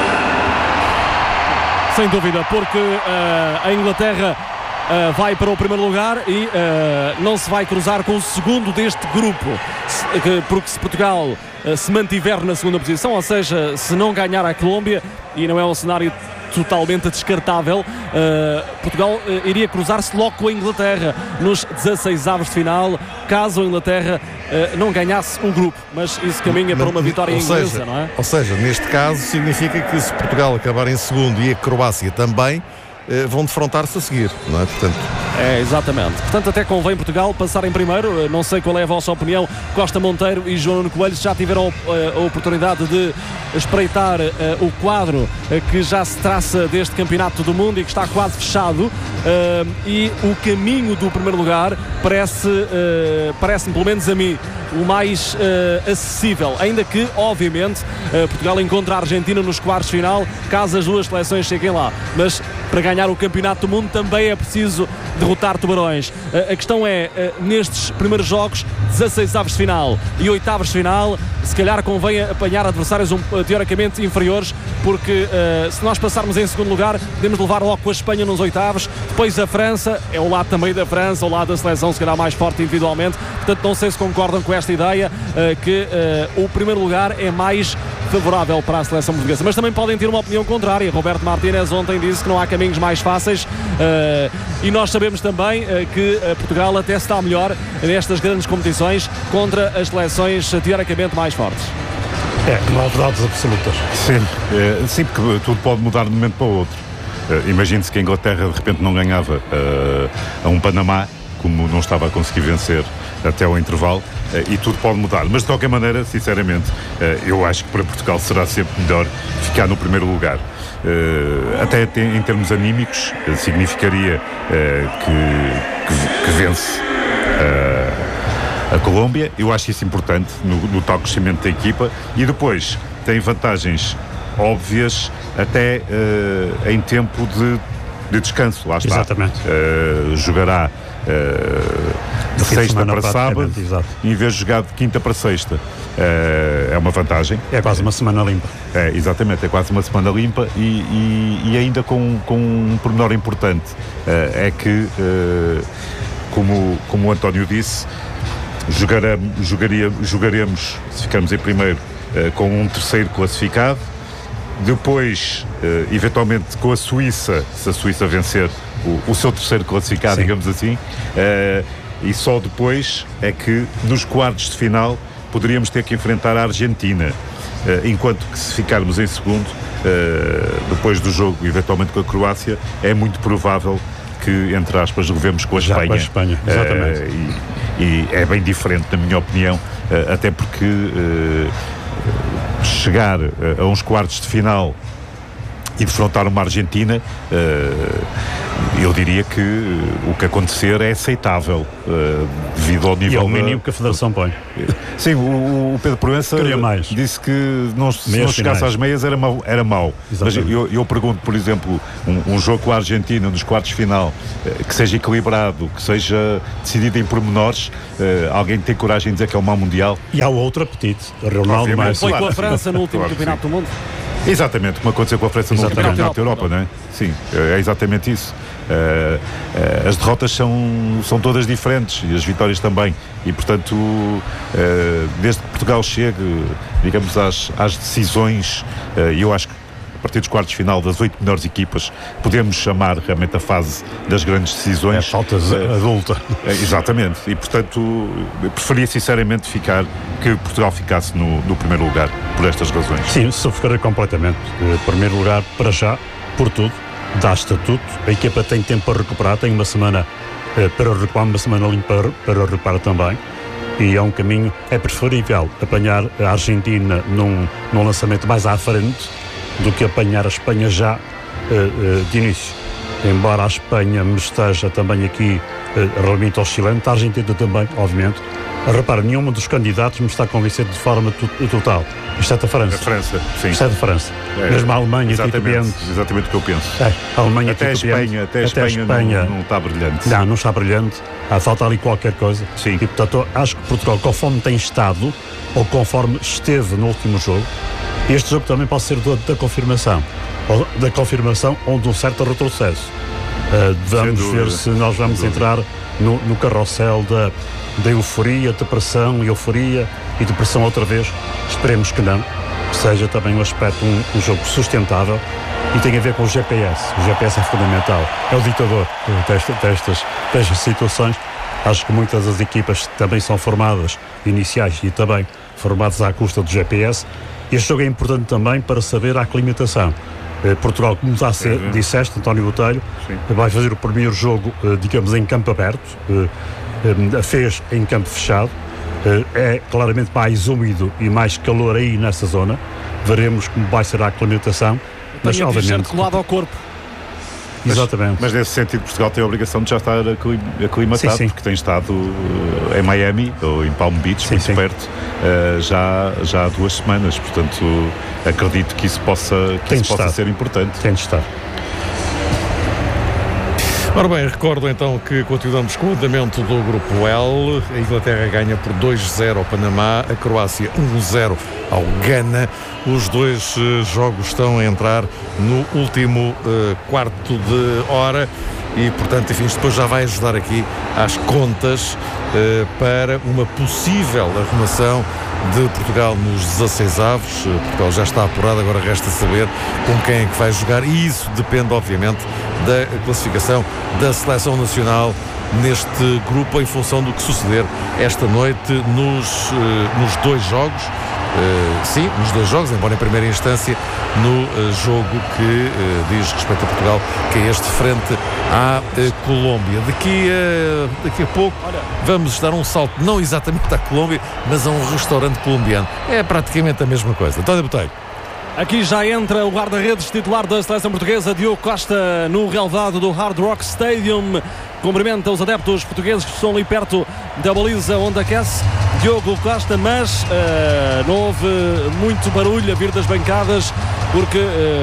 Sem dúvida, porque uh, a Inglaterra uh, vai para o primeiro lugar e uh, não se vai cruzar com o segundo deste grupo, se, que, porque se Portugal uh, se mantiver na segunda posição, ou seja, se não ganhar a Colômbia, e não é um cenário totalmente descartável, uh, Portugal uh, iria cruzar-se logo com a Inglaterra nos dezasseis avos de final, caso a Inglaterra uh, não ganhasse o grupo, mas isso caminha para uma vitória inglesa, seja, não é? Ou seja, neste caso significa que se Portugal acabar em segundo e a Croácia também, uh, vão defrontar-se a seguir, não é? Portanto... É, exatamente. Portanto, até convém Portugal passar em primeiro. Não sei qual é a vossa opinião. Costa Monteiro e João Nuno Coelho já tiveram a, a oportunidade de espreitar uh, o quadro uh, que já se traça deste campeonato do mundo e que está quase fechado, uh, e o caminho do primeiro lugar parece, uh, parece-me, pelo menos a mim, o mais uh, acessível, ainda que, obviamente, uh, Portugal encontra a Argentina nos quartos de final, caso as duas seleções cheguem lá, mas para ganhar o campeonato do mundo também é preciso derrotar tubarões. Uh, a questão é, uh, nestes primeiros jogos, dezasseis avos de final e oitavos de final, se calhar convém apanhar adversários um, uh, teoricamente inferiores, porque uh, se nós passarmos em segundo lugar, podemos levar logo com a Espanha nos oitavos, depois a França, é o lado também da França, o lado da seleção se calhar mais forte individualmente, portanto não sei se concordam com esta ideia, uh, que uh, o primeiro lugar é mais favorável para a seleção portuguesa, mas também podem ter uma opinião contrária. Roberto Martínez ontem disse que não há caminhos mais fáceis, uh, e nós sabemos também uh, que uh, Portugal até está melhor nestas grandes competições contra as seleções uh, teoricamente mais fortes. É, não há verdades absolutas. Sim, é, sim, porque tudo pode mudar de um momento para o outro. Uh, Imagine-se que a Inglaterra de repente não ganhava uh, a um Panamá, como não estava a conseguir vencer até ao intervalo, uh, e tudo pode mudar. Mas de qualquer maneira, sinceramente, uh, eu acho que para Portugal será sempre melhor ficar no primeiro lugar. Uh, até em termos anímicos, uh, significaria uh, que, que, que vence uh, a Colômbia. Eu acho isso importante no, no tal crescimento da equipa, e depois tem vantagens óbvias até uh, em tempo de, de descanso. Lá está. Exatamente. Uh, jogará uh, de sexta para sábado, em vez de jogar de quinta para sexta. Uh, é uma vantagem. É quase uma semana limpa. É, exatamente, é quase uma semana limpa, e, e, e ainda com, com um pormenor importante, uh, é que, uh, como, como o António disse, jogaremos, jogaria, jogaremos, se ficarmos em primeiro, uh, com um terceiro classificado, depois, uh, eventualmente, com a Suíça, se a Suíça vencer o, o seu terceiro classificado, sim, digamos assim, uh, e só depois é que, nos quartos de final, poderíamos ter que enfrentar a Argentina, uh, enquanto que se ficarmos em segundo, uh, depois do jogo, eventualmente com a Croácia, é muito provável que, entre aspas, levemos com a Já Espanha. Com a Espanha, exatamente. Uh, e, e é bem diferente, na minha opinião, uh, até porque uh, chegar uh, a uns quartos de final e defrontar uma Argentina, uh, eu diria que uh, o que acontecer é aceitável uh, devido ao nível... E ao mínimo da... que a Federação põe. Sim, o, o Pedro Proença disse que não, se não chegasse às meias era mau. Era mau. Mas eu, eu pergunto, por exemplo, um, um jogo com a Argentina nos quartos de final, uh, que seja equilibrado, que seja decidido em pormenores, uh, alguém tem coragem de dizer que é um mau Mundial? E há outro apetite. Ronaldo mais... Foi com a França no último claro, campeonato sim. do mundo. Exatamente, como aconteceu com a França no último campeonato da Europa, não é? Sim, é exatamente isso. Uh, uh, as derrotas são, são todas diferentes e as vitórias também. E, portanto, uh, desde que Portugal chegue, digamos, às, às decisões, uh, eu acho que a partir dos quartos de final das oito melhores equipas, podemos chamar realmente a fase das grandes decisões. É falta uh, adulta. Uh, exatamente. E, portanto, eu preferia sinceramente ficar, que Portugal ficasse no, no primeiro lugar, por estas razões. Sim, sofrer completamente. Uh, primeiro lugar, para já, por tudo, dá estatuto. A equipa tem tempo para recuperar, tem uma semana uh, para recuperar, uma semana limpa para, para recuperar também. E é um caminho, é preferível apanhar a Argentina num, num lançamento mais à frente do que apanhar a Espanha já uh, uh, de início. Embora a Espanha me esteja também aqui uh, realmente oscilante, a Argentina também, obviamente. Repara, nenhum dos candidatos me está convencido de forma tu- total. Isto é da França. A França, sim. Isto é da França. É, Mesmo a Alemanha, exatamente, exatamente o que eu penso. É, a Alemanha até a Espanha, até a Espanha, até a Espanha não, não está brilhante. Não, não está brilhante. Há falta ali qualquer coisa. Sim. E, portanto, acho que Portugal, conforme tem estado, ou conforme esteve no último jogo, este jogo também pode ser do, da confirmação. Ou da confirmação ou de um certo retrocesso. Uh, vamos ver se nós vamos entrar no, no carrossel da, da euforia, depressão, euforia e depressão outra vez. Esperemos que não. Que seja também um aspecto, um, um jogo sustentável. E tem a ver com o G P S. O G P S é fundamental. É o ditador desta, destas, destas situações. Acho que muitas das equipas também são formadas, iniciais e também formadas à custa do G P S. Este jogo é importante também para saber a aclimatação. Eh, Portugal, como já se, uhum. disseste, António Botelho, Sim. vai fazer o primeiro jogo, eh, digamos, em campo aberto. Eh, eh, fez em campo fechado. Eh, é claramente mais úmido e mais calor aí nessa zona. Veremos como vai ser a aclimatação. Mas, Tenho obviamente, colado ao corpo. Mas, Exatamente. Mas nesse sentido Portugal tem a obrigação de já estar aclimatado, sim, sim. porque tem estado uh, em Miami ou em Palm Beach, sim, muito sim. perto, uh, já, já há duas semanas, portanto acredito que isso possa, que isso possa ser importante. Tem de estar. Ora bem, recordo então que continuamos com o andamento do Grupo L. A Inglaterra ganha por dois a zero ao Panamá, a Croácia um a zero ao Ghana. Os dois uh, jogos estão a entrar no último uh, quarto de hora e, portanto, enfim, isto depois já vai ajudar aqui às contas uh, para uma possível arrumação de Portugal nos dezasseis avos. Uh, Portugal já está apurado, agora resta saber com quem é que vai jogar e isso depende, obviamente, da classificação da Seleção Nacional neste grupo em função do que suceder esta noite nos, uh, nos dois jogos. Uh, sim, nos dois jogos, embora em primeira instância no uh, jogo que uh, diz respeito a Portugal, que é este frente à uh, Colômbia. Daqui a, daqui a pouco vamos dar um salto, não exatamente à Colômbia, mas a um restaurante colombiano. É praticamente a mesma coisa. António Botelho. Aqui já entra o guarda-redes titular da seleção portuguesa, Diogo Costa, no relevado do Hard Rock Stadium. Cumprimenta os adeptos portugueses que estão ali perto da baliza onde aquece Diogo Costa, mas uh, não houve muito barulho a vir das bancadas, porque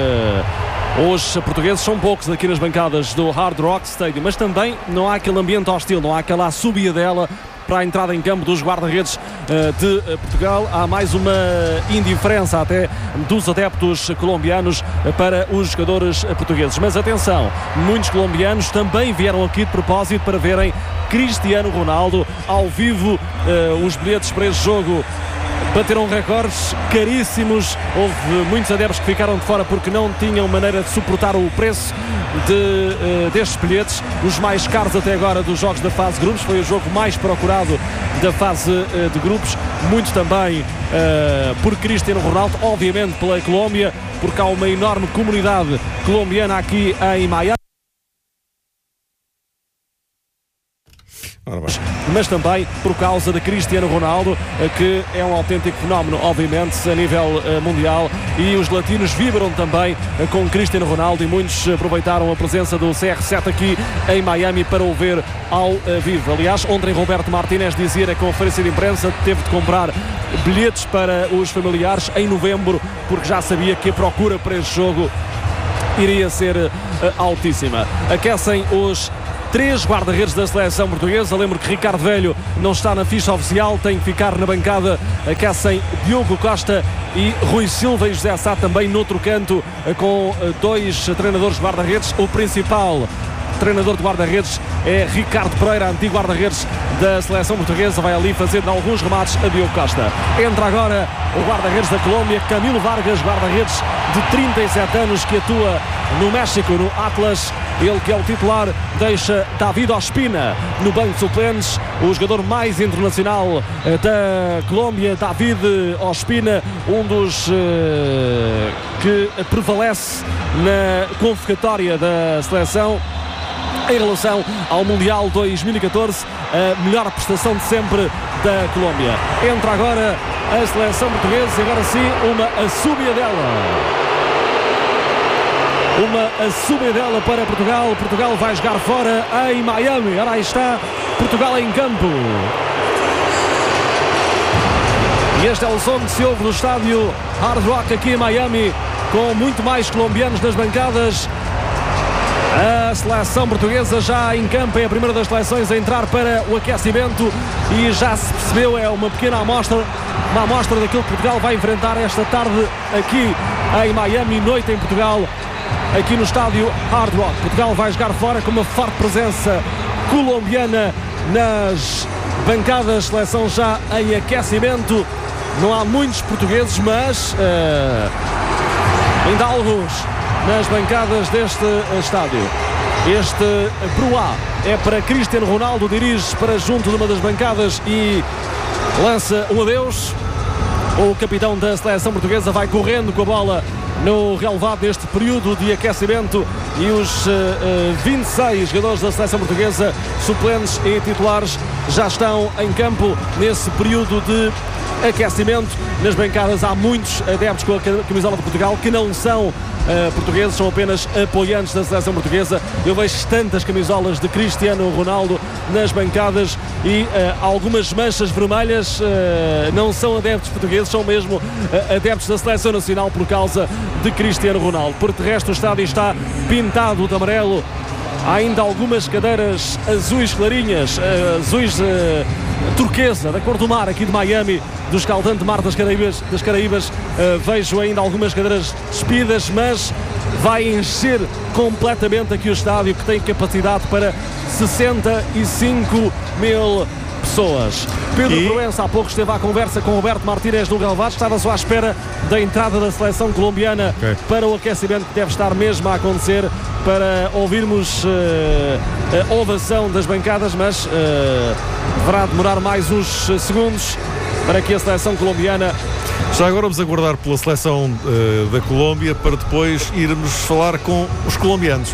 uh, os portugueses são poucos aqui nas bancadas do Hard Rock Stadium, mas também não há aquele ambiente hostil, não há aquela subida dela para a entrada em campo dos guarda-redes uh, de uh, Portugal. Há mais uma indiferença até dos adeptos colombianos uh, para os jogadores uh, portugueses. Mas atenção, muitos colombianos também vieram aqui de propósito para verem Cristiano Ronaldo ao vivo. Uh, os bilhetes para este jogo bateram recordes caríssimos. Houve muitos adeptos que ficaram de fora porque não tinham maneira de suportar o preço de, uh, destes bilhetes. Os mais caros até agora dos jogos da fase de grupos. Foi o jogo mais procurado da fase uh, de grupos. Muito também uh, por Cristiano Ronaldo, obviamente pela Colômbia, porque há uma enorme comunidade colombiana aqui em Miami. mas também por causa de Cristiano Ronaldo, que é um autêntico fenómeno, obviamente, a nível uh, mundial, e os latinos vibram também uh, com Cristiano Ronaldo, e muitos aproveitaram a presença do C R sete aqui em Miami para o ver ao uh, vivo. Aliás, ontem Roberto Martínez dizia na conferência de imprensa que teve de comprar bilhetes para os familiares em novembro, porque já sabia que a procura para este jogo iria ser uh, altíssima. Aquecem os três guarda-redes da seleção portuguesa. Lembro que Ricardo Velho não está na ficha oficial, tem que ficar na bancada. Aquecem Diogo Costa e Rui Silva, e José Sá também noutro canto, com dois treinadores de guarda-redes. O principal treinador de guarda-redes é Ricardo Pereira, antigo guarda-redes da seleção portuguesa, vai ali fazendo alguns remates a Diogo Costa. Entra agora o guarda-redes da Colômbia, Camilo Vargas, guarda-redes de trinta e sete anos, que atua no México, no Atlas. Ele que é o titular, deixa David Ospina no banco de suplentes, o jogador mais internacional da Colômbia, David Ospina, um dos uh, que prevalece na convocatória da seleção em relação ao Mundial dois mil e catorze, a melhor prestação de sempre da Colômbia. Entra agora a seleção portuguesa, e agora sim uma assúbia dela. Uma assúbia dela para Portugal. Portugal vai jogar fora em Miami. Ora, aí está Portugal em campo. E este é o som que se ouve do estádio Hard Rock aqui em Miami, com muito mais colombianos nas bancadas. A seleção portuguesa já em campo, é a primeira das seleções a entrar para o aquecimento, e já se percebeu, é uma pequena amostra, uma amostra daquilo que Portugal vai enfrentar esta tarde aqui em Miami, noite em Portugal, aqui no estádio Hard Rock. Portugal vai jogar fora com uma forte presença colombiana nas bancadas, seleção já em aquecimento. Não há muitos portugueses, mas uh, ainda há alguns nas bancadas deste estádio. Este Bruá é para Cristiano Ronaldo, dirige para junto de uma das bancadas e lança um adeus. O capitão da seleção portuguesa vai correndo com a bola no relevado deste período de aquecimento, e os uh, uh, vinte e seis jogadores da seleção portuguesa, suplentes e titulares, já estão em campo nesse período de aquecimento. Nas bancadas há muitos adeptos com a camisola de Portugal que não são Uh, portugueses, são apenas apoiantes da seleção portuguesa. Eu vejo tantas camisolas de Cristiano Ronaldo nas bancadas, e uh, algumas manchas vermelhas uh, não são adeptos portugueses, são mesmo uh, adeptos da seleção nacional por causa de Cristiano Ronaldo. Por de resto, o estádio está pintado de amarelo. Há ainda algumas cadeiras azuis clarinhas, uh, azuis uh, turquesa, da cor do mar aqui de Miami, do escaldante mar das Caraíbas. Das Caraíbas uh, vejo ainda algumas cadeiras despidas, mas vai encher completamente aqui o estádio, que tem capacidade para sessenta e cinco mil pessoas. Pedro e... Proença há pouco esteve à conversa com Roberto Martínez no relvado, estava só à espera da entrada da seleção colombiana okay. para o aquecimento, que deve estar mesmo a acontecer, para ouvirmos uh, a ovação das bancadas, mas uh, deverá demorar mais uns segundos para que a seleção colombiana... Já agora vamos aguardar pela seleção uh, da Colômbia, para depois irmos falar com os colombianos.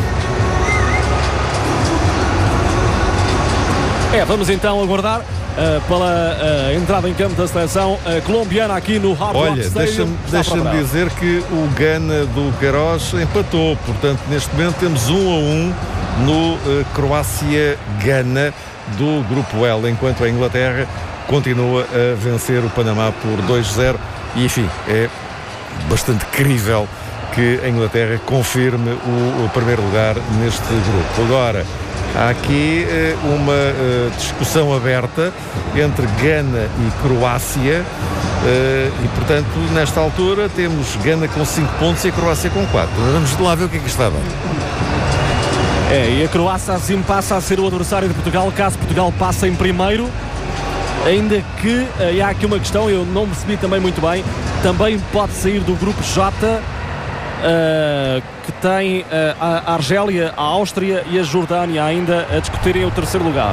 É, vamos então aguardar uh, pela uh, entrada em campo da seleção uh, colombiana aqui no Hard Rock Olha, deixa-me deixa dizer que o Gana do Queiroz empatou, portanto neste momento temos um a um no uh, Croácia-Gana do Grupo L, enquanto a Inglaterra continua a vencer o Panamá por dois a zero, e enfim, é bastante crível que a Inglaterra confirme o, o primeiro lugar neste grupo. Agora, há aqui uh, uma uh, discussão aberta entre Gana e Croácia, uh, e portanto nesta altura temos Gana com cinco pontos e a Croácia com quatro. Vamos lá ver o que é que está a dar. É, e a Croácia assim passa a ser o adversário de Portugal, caso Portugal passe em primeiro, ainda que uh, há aqui uma questão, eu não percebi também muito bem, também pode sair do grupo J, Uh, que tem uh, a Argélia, a Áustria e a Jordânia ainda a discutirem o terceiro lugar.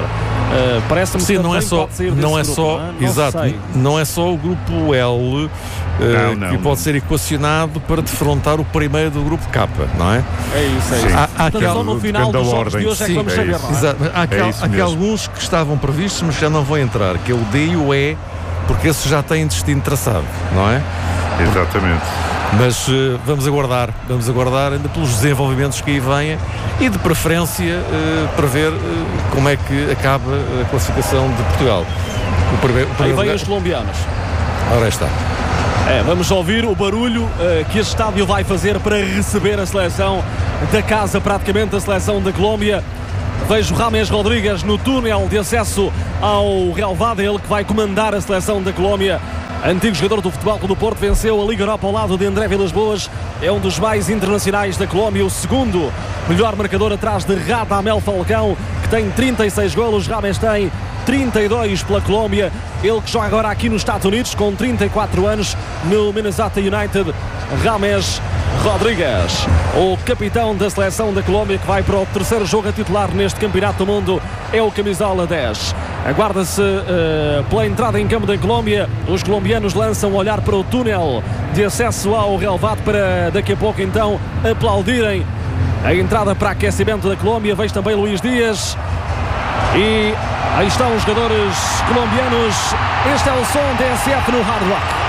Uh, Parece-me Sim, que não é só, não é grupo, só, não, é? Não exato, sei. não é só o grupo L uh, não, não, que não. pode ser equacionado para defrontar o primeiro do grupo K, não é? É isso, é Sim. isso. Há, há Portanto, aquel- só no final depende dos da jogos de ordem. hoje é que Sim, vamos é saber, isso. não é? Exato. Há, aquel- isso há aqui mesmo. alguns que estavam previstos, mas já não vão entrar, que é o D e o E, porque esses já têm destino traçado, não é? Exatamente. Mas uh, vamos aguardar, vamos aguardar ainda pelos desenvolvimentos que aí venham e de preferência uh, para ver uh, como é que acaba a classificação de Portugal. O primeiro, o Aí primeiro vêm lugar- os colombianos. Ora aí está. É, vamos ouvir o barulho uh, que este estádio vai fazer para receber a seleção da casa, praticamente a seleção da Colômbia. Vejo Rames Rodrigues no túnel de acesso ao relvado, ele que vai comandar a seleção da Colômbia. Antigo jogador do Futebol Clube do Porto, venceu a Liga Europa ao lado de André Vilas-Boas, é um dos mais internacionais da Colômbia, o segundo melhor marcador atrás de Radamel Falcão, que tem trinta e seis golos. Rames tem trinta e dois pela Colômbia, ele que joga agora aqui nos Estados Unidos com trinta e quatro anos no Minnesota United. Rames Rodrigues, o capitão da seleção da Colômbia, que vai para o terceiro jogo a titular neste Campeonato do Mundo, é o camisola dez. Aguarda-se uh, pela entrada em campo da Colômbia. Os colombianos lançam um olhar para o túnel de acesso ao relvado para daqui a pouco então aplaudirem a entrada para aquecimento da Colômbia. Vejo também Luís Dias e aí estão os jogadores colombianos. Este é o som da S F no Hard Rock.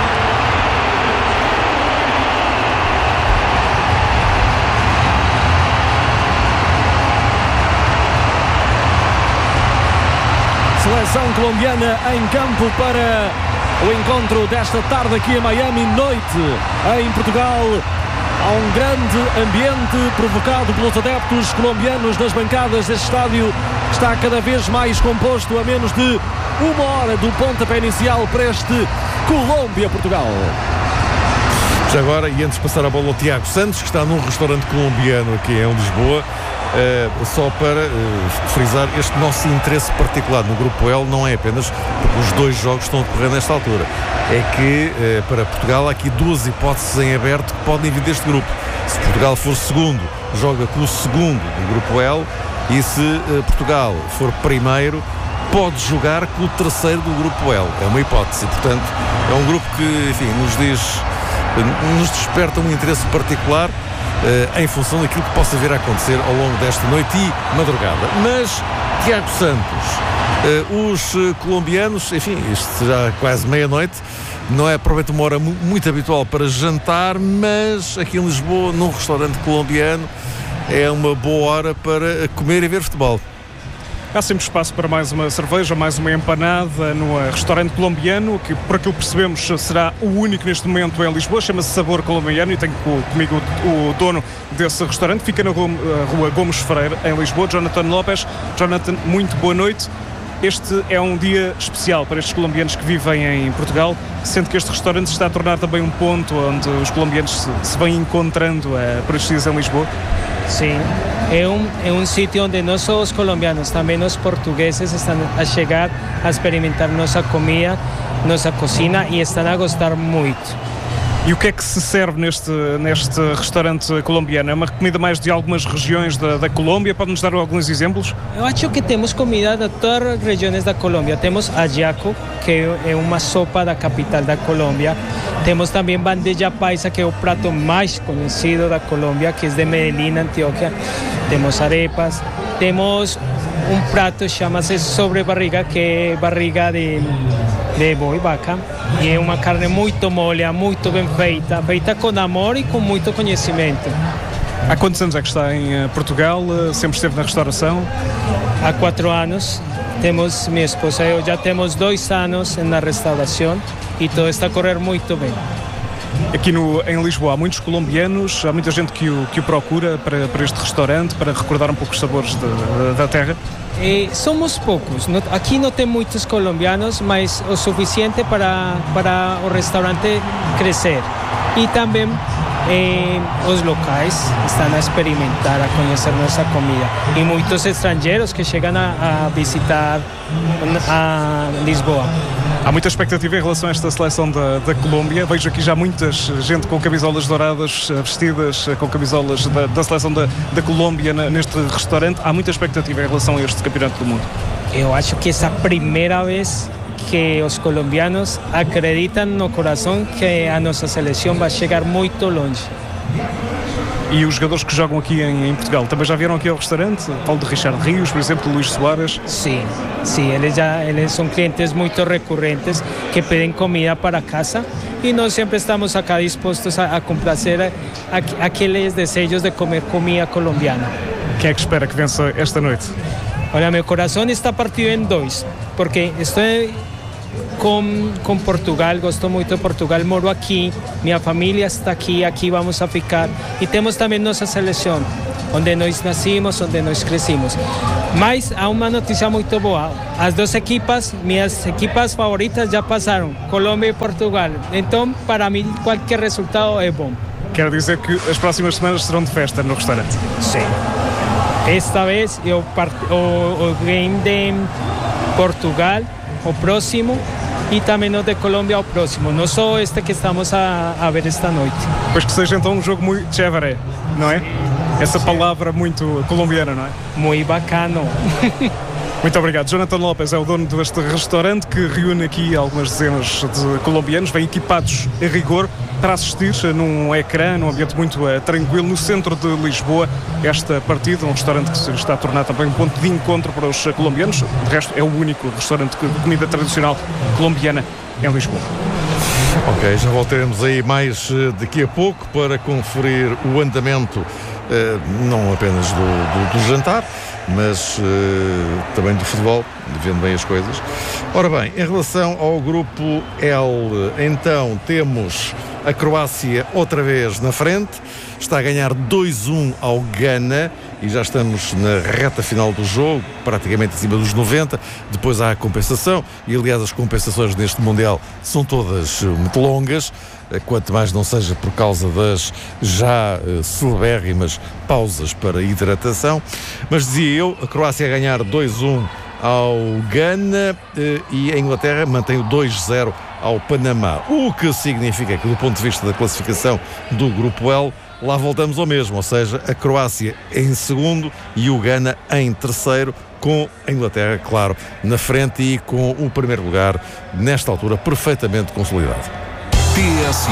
Seleção colombiana em campo para o encontro desta tarde aqui em Miami, noite em Portugal. Há um grande ambiente provocado pelos adeptos colombianos nas bancadas deste estádio, que está cada vez mais composto a menos de uma hora do pontapé inicial para este Colômbia-Portugal. Já agora, e antes de passar a bola ao Tiago Santos, que está num restaurante colombiano aqui em Lisboa, uh, só para uh, frisar, este nosso interesse particular no Grupo L não é apenas porque os dois jogos estão a decorrer nesta altura. É que uh, para Portugal há aqui duas hipóteses em aberto que podem vir deste grupo. Se Portugal for segundo, joga com o segundo do Grupo L, e se uh, Portugal for primeiro, pode jogar com o terceiro do Grupo L. É uma hipótese, portanto, é um grupo que, enfim, nos diz, nos desperta um interesse particular uh, em função daquilo que possa vir a acontecer ao longo desta noite e madrugada. Mas, Tiago Santos, uh, os uh, colombianos, enfim, isto já é quase meia-noite, não é provavelmente uma hora mu- muito habitual para jantar, mas aqui em Lisboa, num restaurante colombiano, é uma boa hora para comer e ver futebol. Há sempre espaço para mais uma cerveja, mais uma empanada no restaurante colombiano, que por aquilo que percebemos será o único neste momento em Lisboa, chama-se Sabor Colombiano, e tenho comigo o, o dono desse restaurante, fica na rua, rua Gomes Freire, em Lisboa, Jonathan Lopes. Jonathan, muito boa noite. Este é um dia especial para estes colombianos que vivem em Portugal, sendo que este restaurante se está a tornar também um ponto onde os colombianos se, se vêm encontrando uh, por estes dias em Lisboa. Sim, é um, é um sítio onde não só os colombianos, também os portugueses estão a chegar a experimentar nossa comida, nossa cozinha, e estão a gostar muito. E o que é que se serve neste, neste restaurante colombiano? É uma comida mais de algumas regiões da, da Colômbia? Pode-nos dar alguns exemplos? Eu acho que temos comida de todas as regiões da Colômbia. Temos ajiaco, que é uma sopa da capital da Colômbia. Temos também bandeja paisa, que é o prato mais conhecido da Colômbia, que é de Medellín, Antioquia. Temos arepas. Temos um prato que chama-se sobrebarriga, que é barriga de, de boi, vaca. E é uma carne muito molha, muito bem feita, feita com amor e com muito conhecimento. Há quantos anos é que está em Portugal? Sempre esteve na restauração? Há quatro anos. Temos, minha esposa e eu já temos dois anos na restauração e tudo está a correr muito bem. Aqui no, em Lisboa há muitos colombianos, há muita gente que o, que o procura para, para este restaurante, para recordar um pouco os sabores de, de, da terra. Eh, somos poucos, não, aqui não tem muitos colombianos, mas o suficiente para, para o restaurante crescer. E também eh, os locais estão a experimentar, a conhecer nossa comida. E muitos estrangeiros que chegam a, a visitar a Lisboa. Há muita expectativa em relação a esta seleção da, da Colômbia. Vejo aqui já muita gente com camisolas douradas, vestidas com camisolas da, da seleção da, da Colômbia neste restaurante. Há muita expectativa em relação a este Campeonato do Mundo. Eu acho que essa primeira vez que os colombianos acreditam no coração que a nossa seleção vai chegar muito longe. E os jogadores que jogam aqui em, em Portugal também já vieram aqui ao restaurante? Falo de Richard Rios, por exemplo, Luís Soares. Sim, sim, eles, já, eles são clientes muito recorrentes que pedem comida para casa e nós sempre estamos acá dispostos a, a complacer a, a, aqueles desejos de comer comida colombiana. Quem é que espera que vença esta noite? Olha, meu coração está partido em dois, porque estou com, com Portugal, gosto muito de Portugal, moro aqui, minha família está aqui, aqui vamos a ficar, e temos também nossa seleção, onde nós nascimos, onde nós crescimos. Mas há uma notícia muito boa, as duas equipas, minhas equipas favoritas já passaram, Colômbia e Portugal, então para mim qualquer resultado é bom. Quer dizer que as próximas semanas serão de festa no restaurante? Sim. Esta vez eu part... o, o game de Portugal, o próximo, e também o de Colômbia, o próximo. Não só este que estamos a, a ver esta noite. Pois que seja então um jogo muito chévere, não é? Essa palavra muito colombiana, não é? Muito bacano. Muito obrigado. Jonathan Lopes é o dono deste restaurante que reúne aqui algumas dezenas de colombianos, vêm equipados a rigor para assistir num ecrã, num ambiente muito uh, tranquilo, no centro de Lisboa, esta partida, um restaurante que se está a tornar também um ponto de encontro para os colombianos. De resto, é o único restaurante de comida tradicional colombiana em Lisboa. Ok, já voltaremos aí mais uh, daqui a pouco para conferir o andamento, uh, não apenas do, do, do jantar, mas uh, também do futebol, vendo bem as coisas. Ora bem, em relação ao grupo L, então temos a Croácia outra vez na frente, está a ganhar dois a um ao Gana e já estamos na reta final do jogo, praticamente acima dos noventa, depois há a compensação e aliás as compensações neste Mundial são todas muito longas, quanto mais não seja por causa das já uh, celebérrimas pausas para hidratação, mas dizia eu, a Croácia a ganhar dois a um ao Gana uh, e a Inglaterra mantém o dois a zero ao Panamá, o que significa que do ponto de vista da classificação do grupo L, lá voltamos ao mesmo, ou seja, a Croácia em segundo e o Gana em terceiro, com a Inglaterra, claro, na frente e com o primeiro lugar, nesta altura, perfeitamente consolidado. T S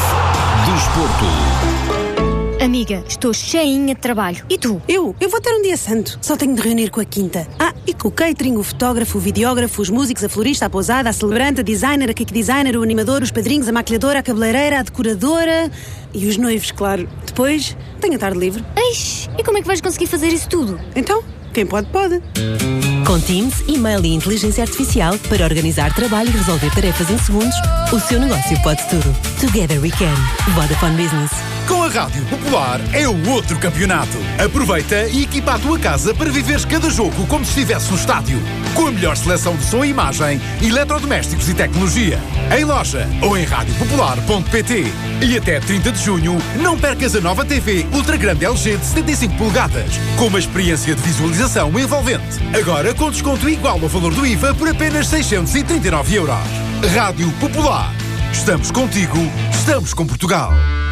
F Desporto. Amiga, estou cheinha de trabalho. E tu? Eu? Eu vou ter um dia santo. Só tenho de reunir com a quinta. Ah, e com o catering, o fotógrafo, o videógrafo, os músicos, a florista, a pousada, a celebrante, a designer, a cake designer, o animador, os padrinhos, a maquilhadora, a cabeleireira, a decoradora e os noivos, claro. Depois, tenho a tarde livre. Eish, e como é que vais conseguir fazer isso tudo? Então, quem pode, pode. Com Teams, e-mail e inteligência artificial para organizar trabalho e resolver tarefas em segundos, o seu negócio pode tudo. Together we can. Vodafone Business. Com a Rádio Popular é o outro campeonato. Aproveita e equipa a tua casa para viveres cada jogo como se estivesse no estádio. Com a melhor seleção de som e imagem, eletrodomésticos e tecnologia. Em loja ou em rádio popular ponto pt. E até trinta de junho, não percas a nova T V Ultra Grande L G de setenta e cinco polegadas, com uma experiência de visualização envolvente. Agora com desconto igual ao valor do I V A por apenas seiscentos e trinta e nove euros. Rádio Popular. Estamos contigo, estamos com Portugal.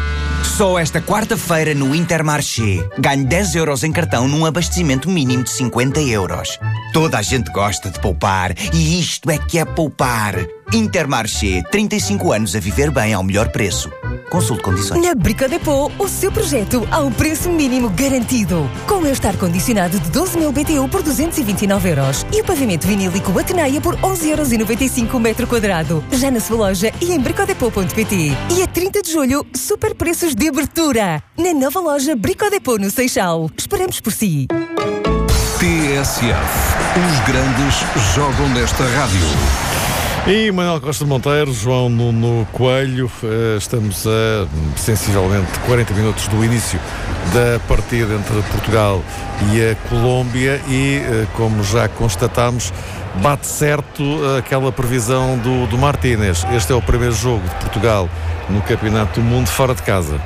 Só esta quarta-feira no Intermarché. Ganhe dez euros em cartão num abastecimento mínimo de cinquenta euros. Toda a gente gosta de poupar e isto é que é poupar. Intermarché, trinta e cinco anos a viver bem ao melhor preço. Consulte condições. Na Brico Depot, o seu projeto a um preço mínimo garantido. Com o estar condicionado de doze mil B T U por duzentos e vinte e nove euros e o pavimento vinílico Ateneia por onze euros e noventa e cinco o metro quadrado. Já na sua loja e em bricodepot ponto pt. E a trinta de julho, super preços de abertura. Na nova loja Brico Depot no Seixal. Esperamos por si. T S F. Os grandes jogam nesta rádio. E Manuel Costa Monteiro, João Nuno Coelho, estamos a sensivelmente quarenta minutos do início da partida entre Portugal e a Colômbia e, como já constatámos, bate certo aquela previsão do, do Martínez. Este é o primeiro jogo de Portugal no Campeonato do Mundo fora de casa.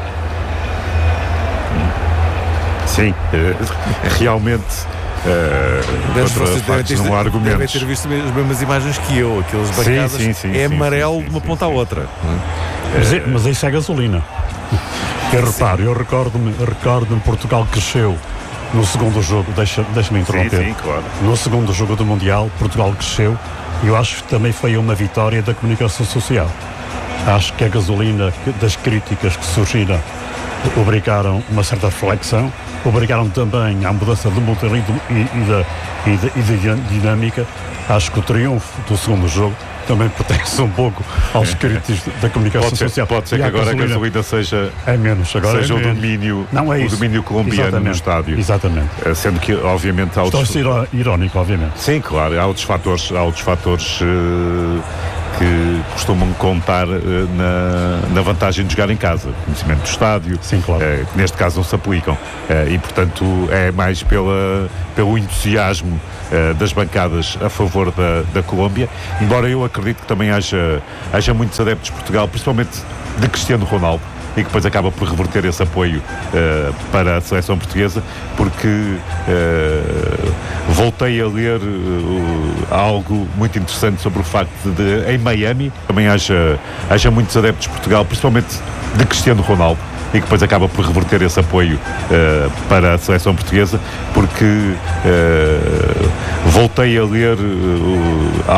Sim, realmente... Uh, vocês devem ter, não há argumentos. devem ter visto as mesmas imagens que eu, aqueles bancadas, sim, sim, sim, é sim, amarelo sim, sim, de uma ponta à outra. Mas, é, mas isso é gasolina. Eu reparo, eu recordo-me, recordo-me Portugal cresceu no segundo jogo, deixa, deixa-me interromper. Sim, sim, claro. No segundo jogo do Mundial, Portugal cresceu e eu acho que também foi uma vitória da comunicação social. Acho que a gasolina das críticas que surgiram obrigaram uma certa reflexão, obrigaram também à mudança do modalismo e, e, da, e, da, e da dinâmica. Acho que o triunfo do segundo jogo também pertence um pouco aos críticos da comunicação pode ser, social. Pode ser que agora a gasolina seja, é menos, agora seja é o, menos. domínio, Não é o isso. domínio colombiano Exatamente. no estádio. Exatamente. Sendo que, obviamente, há Estou outros... a ser irónico, obviamente. Sim, claro. Há outros fatores, há outros fatores uh, que costumam contar uh, na, na vantagem de jogar em casa. Conhecimento do estádio, Sim, claro. uh, que neste caso não se aplicam. Uh, e, portanto, é mais pela, pelo entusiasmo uh, das bancadas a favor da, da Colômbia, embora eu acredito que também haja, haja muitos adeptos de Portugal, principalmente de Cristiano Ronaldo, e que depois acaba por reverter esse apoio uh, para a seleção portuguesa, porque uh, voltei a ler uh, algo muito interessante sobre o facto de, de em Miami, também haja, haja muitos adeptos de Portugal, principalmente de Cristiano Ronaldo, e que depois acaba por reverter esse apoio uh, para a seleção portuguesa, porque uh, voltei a ler uh,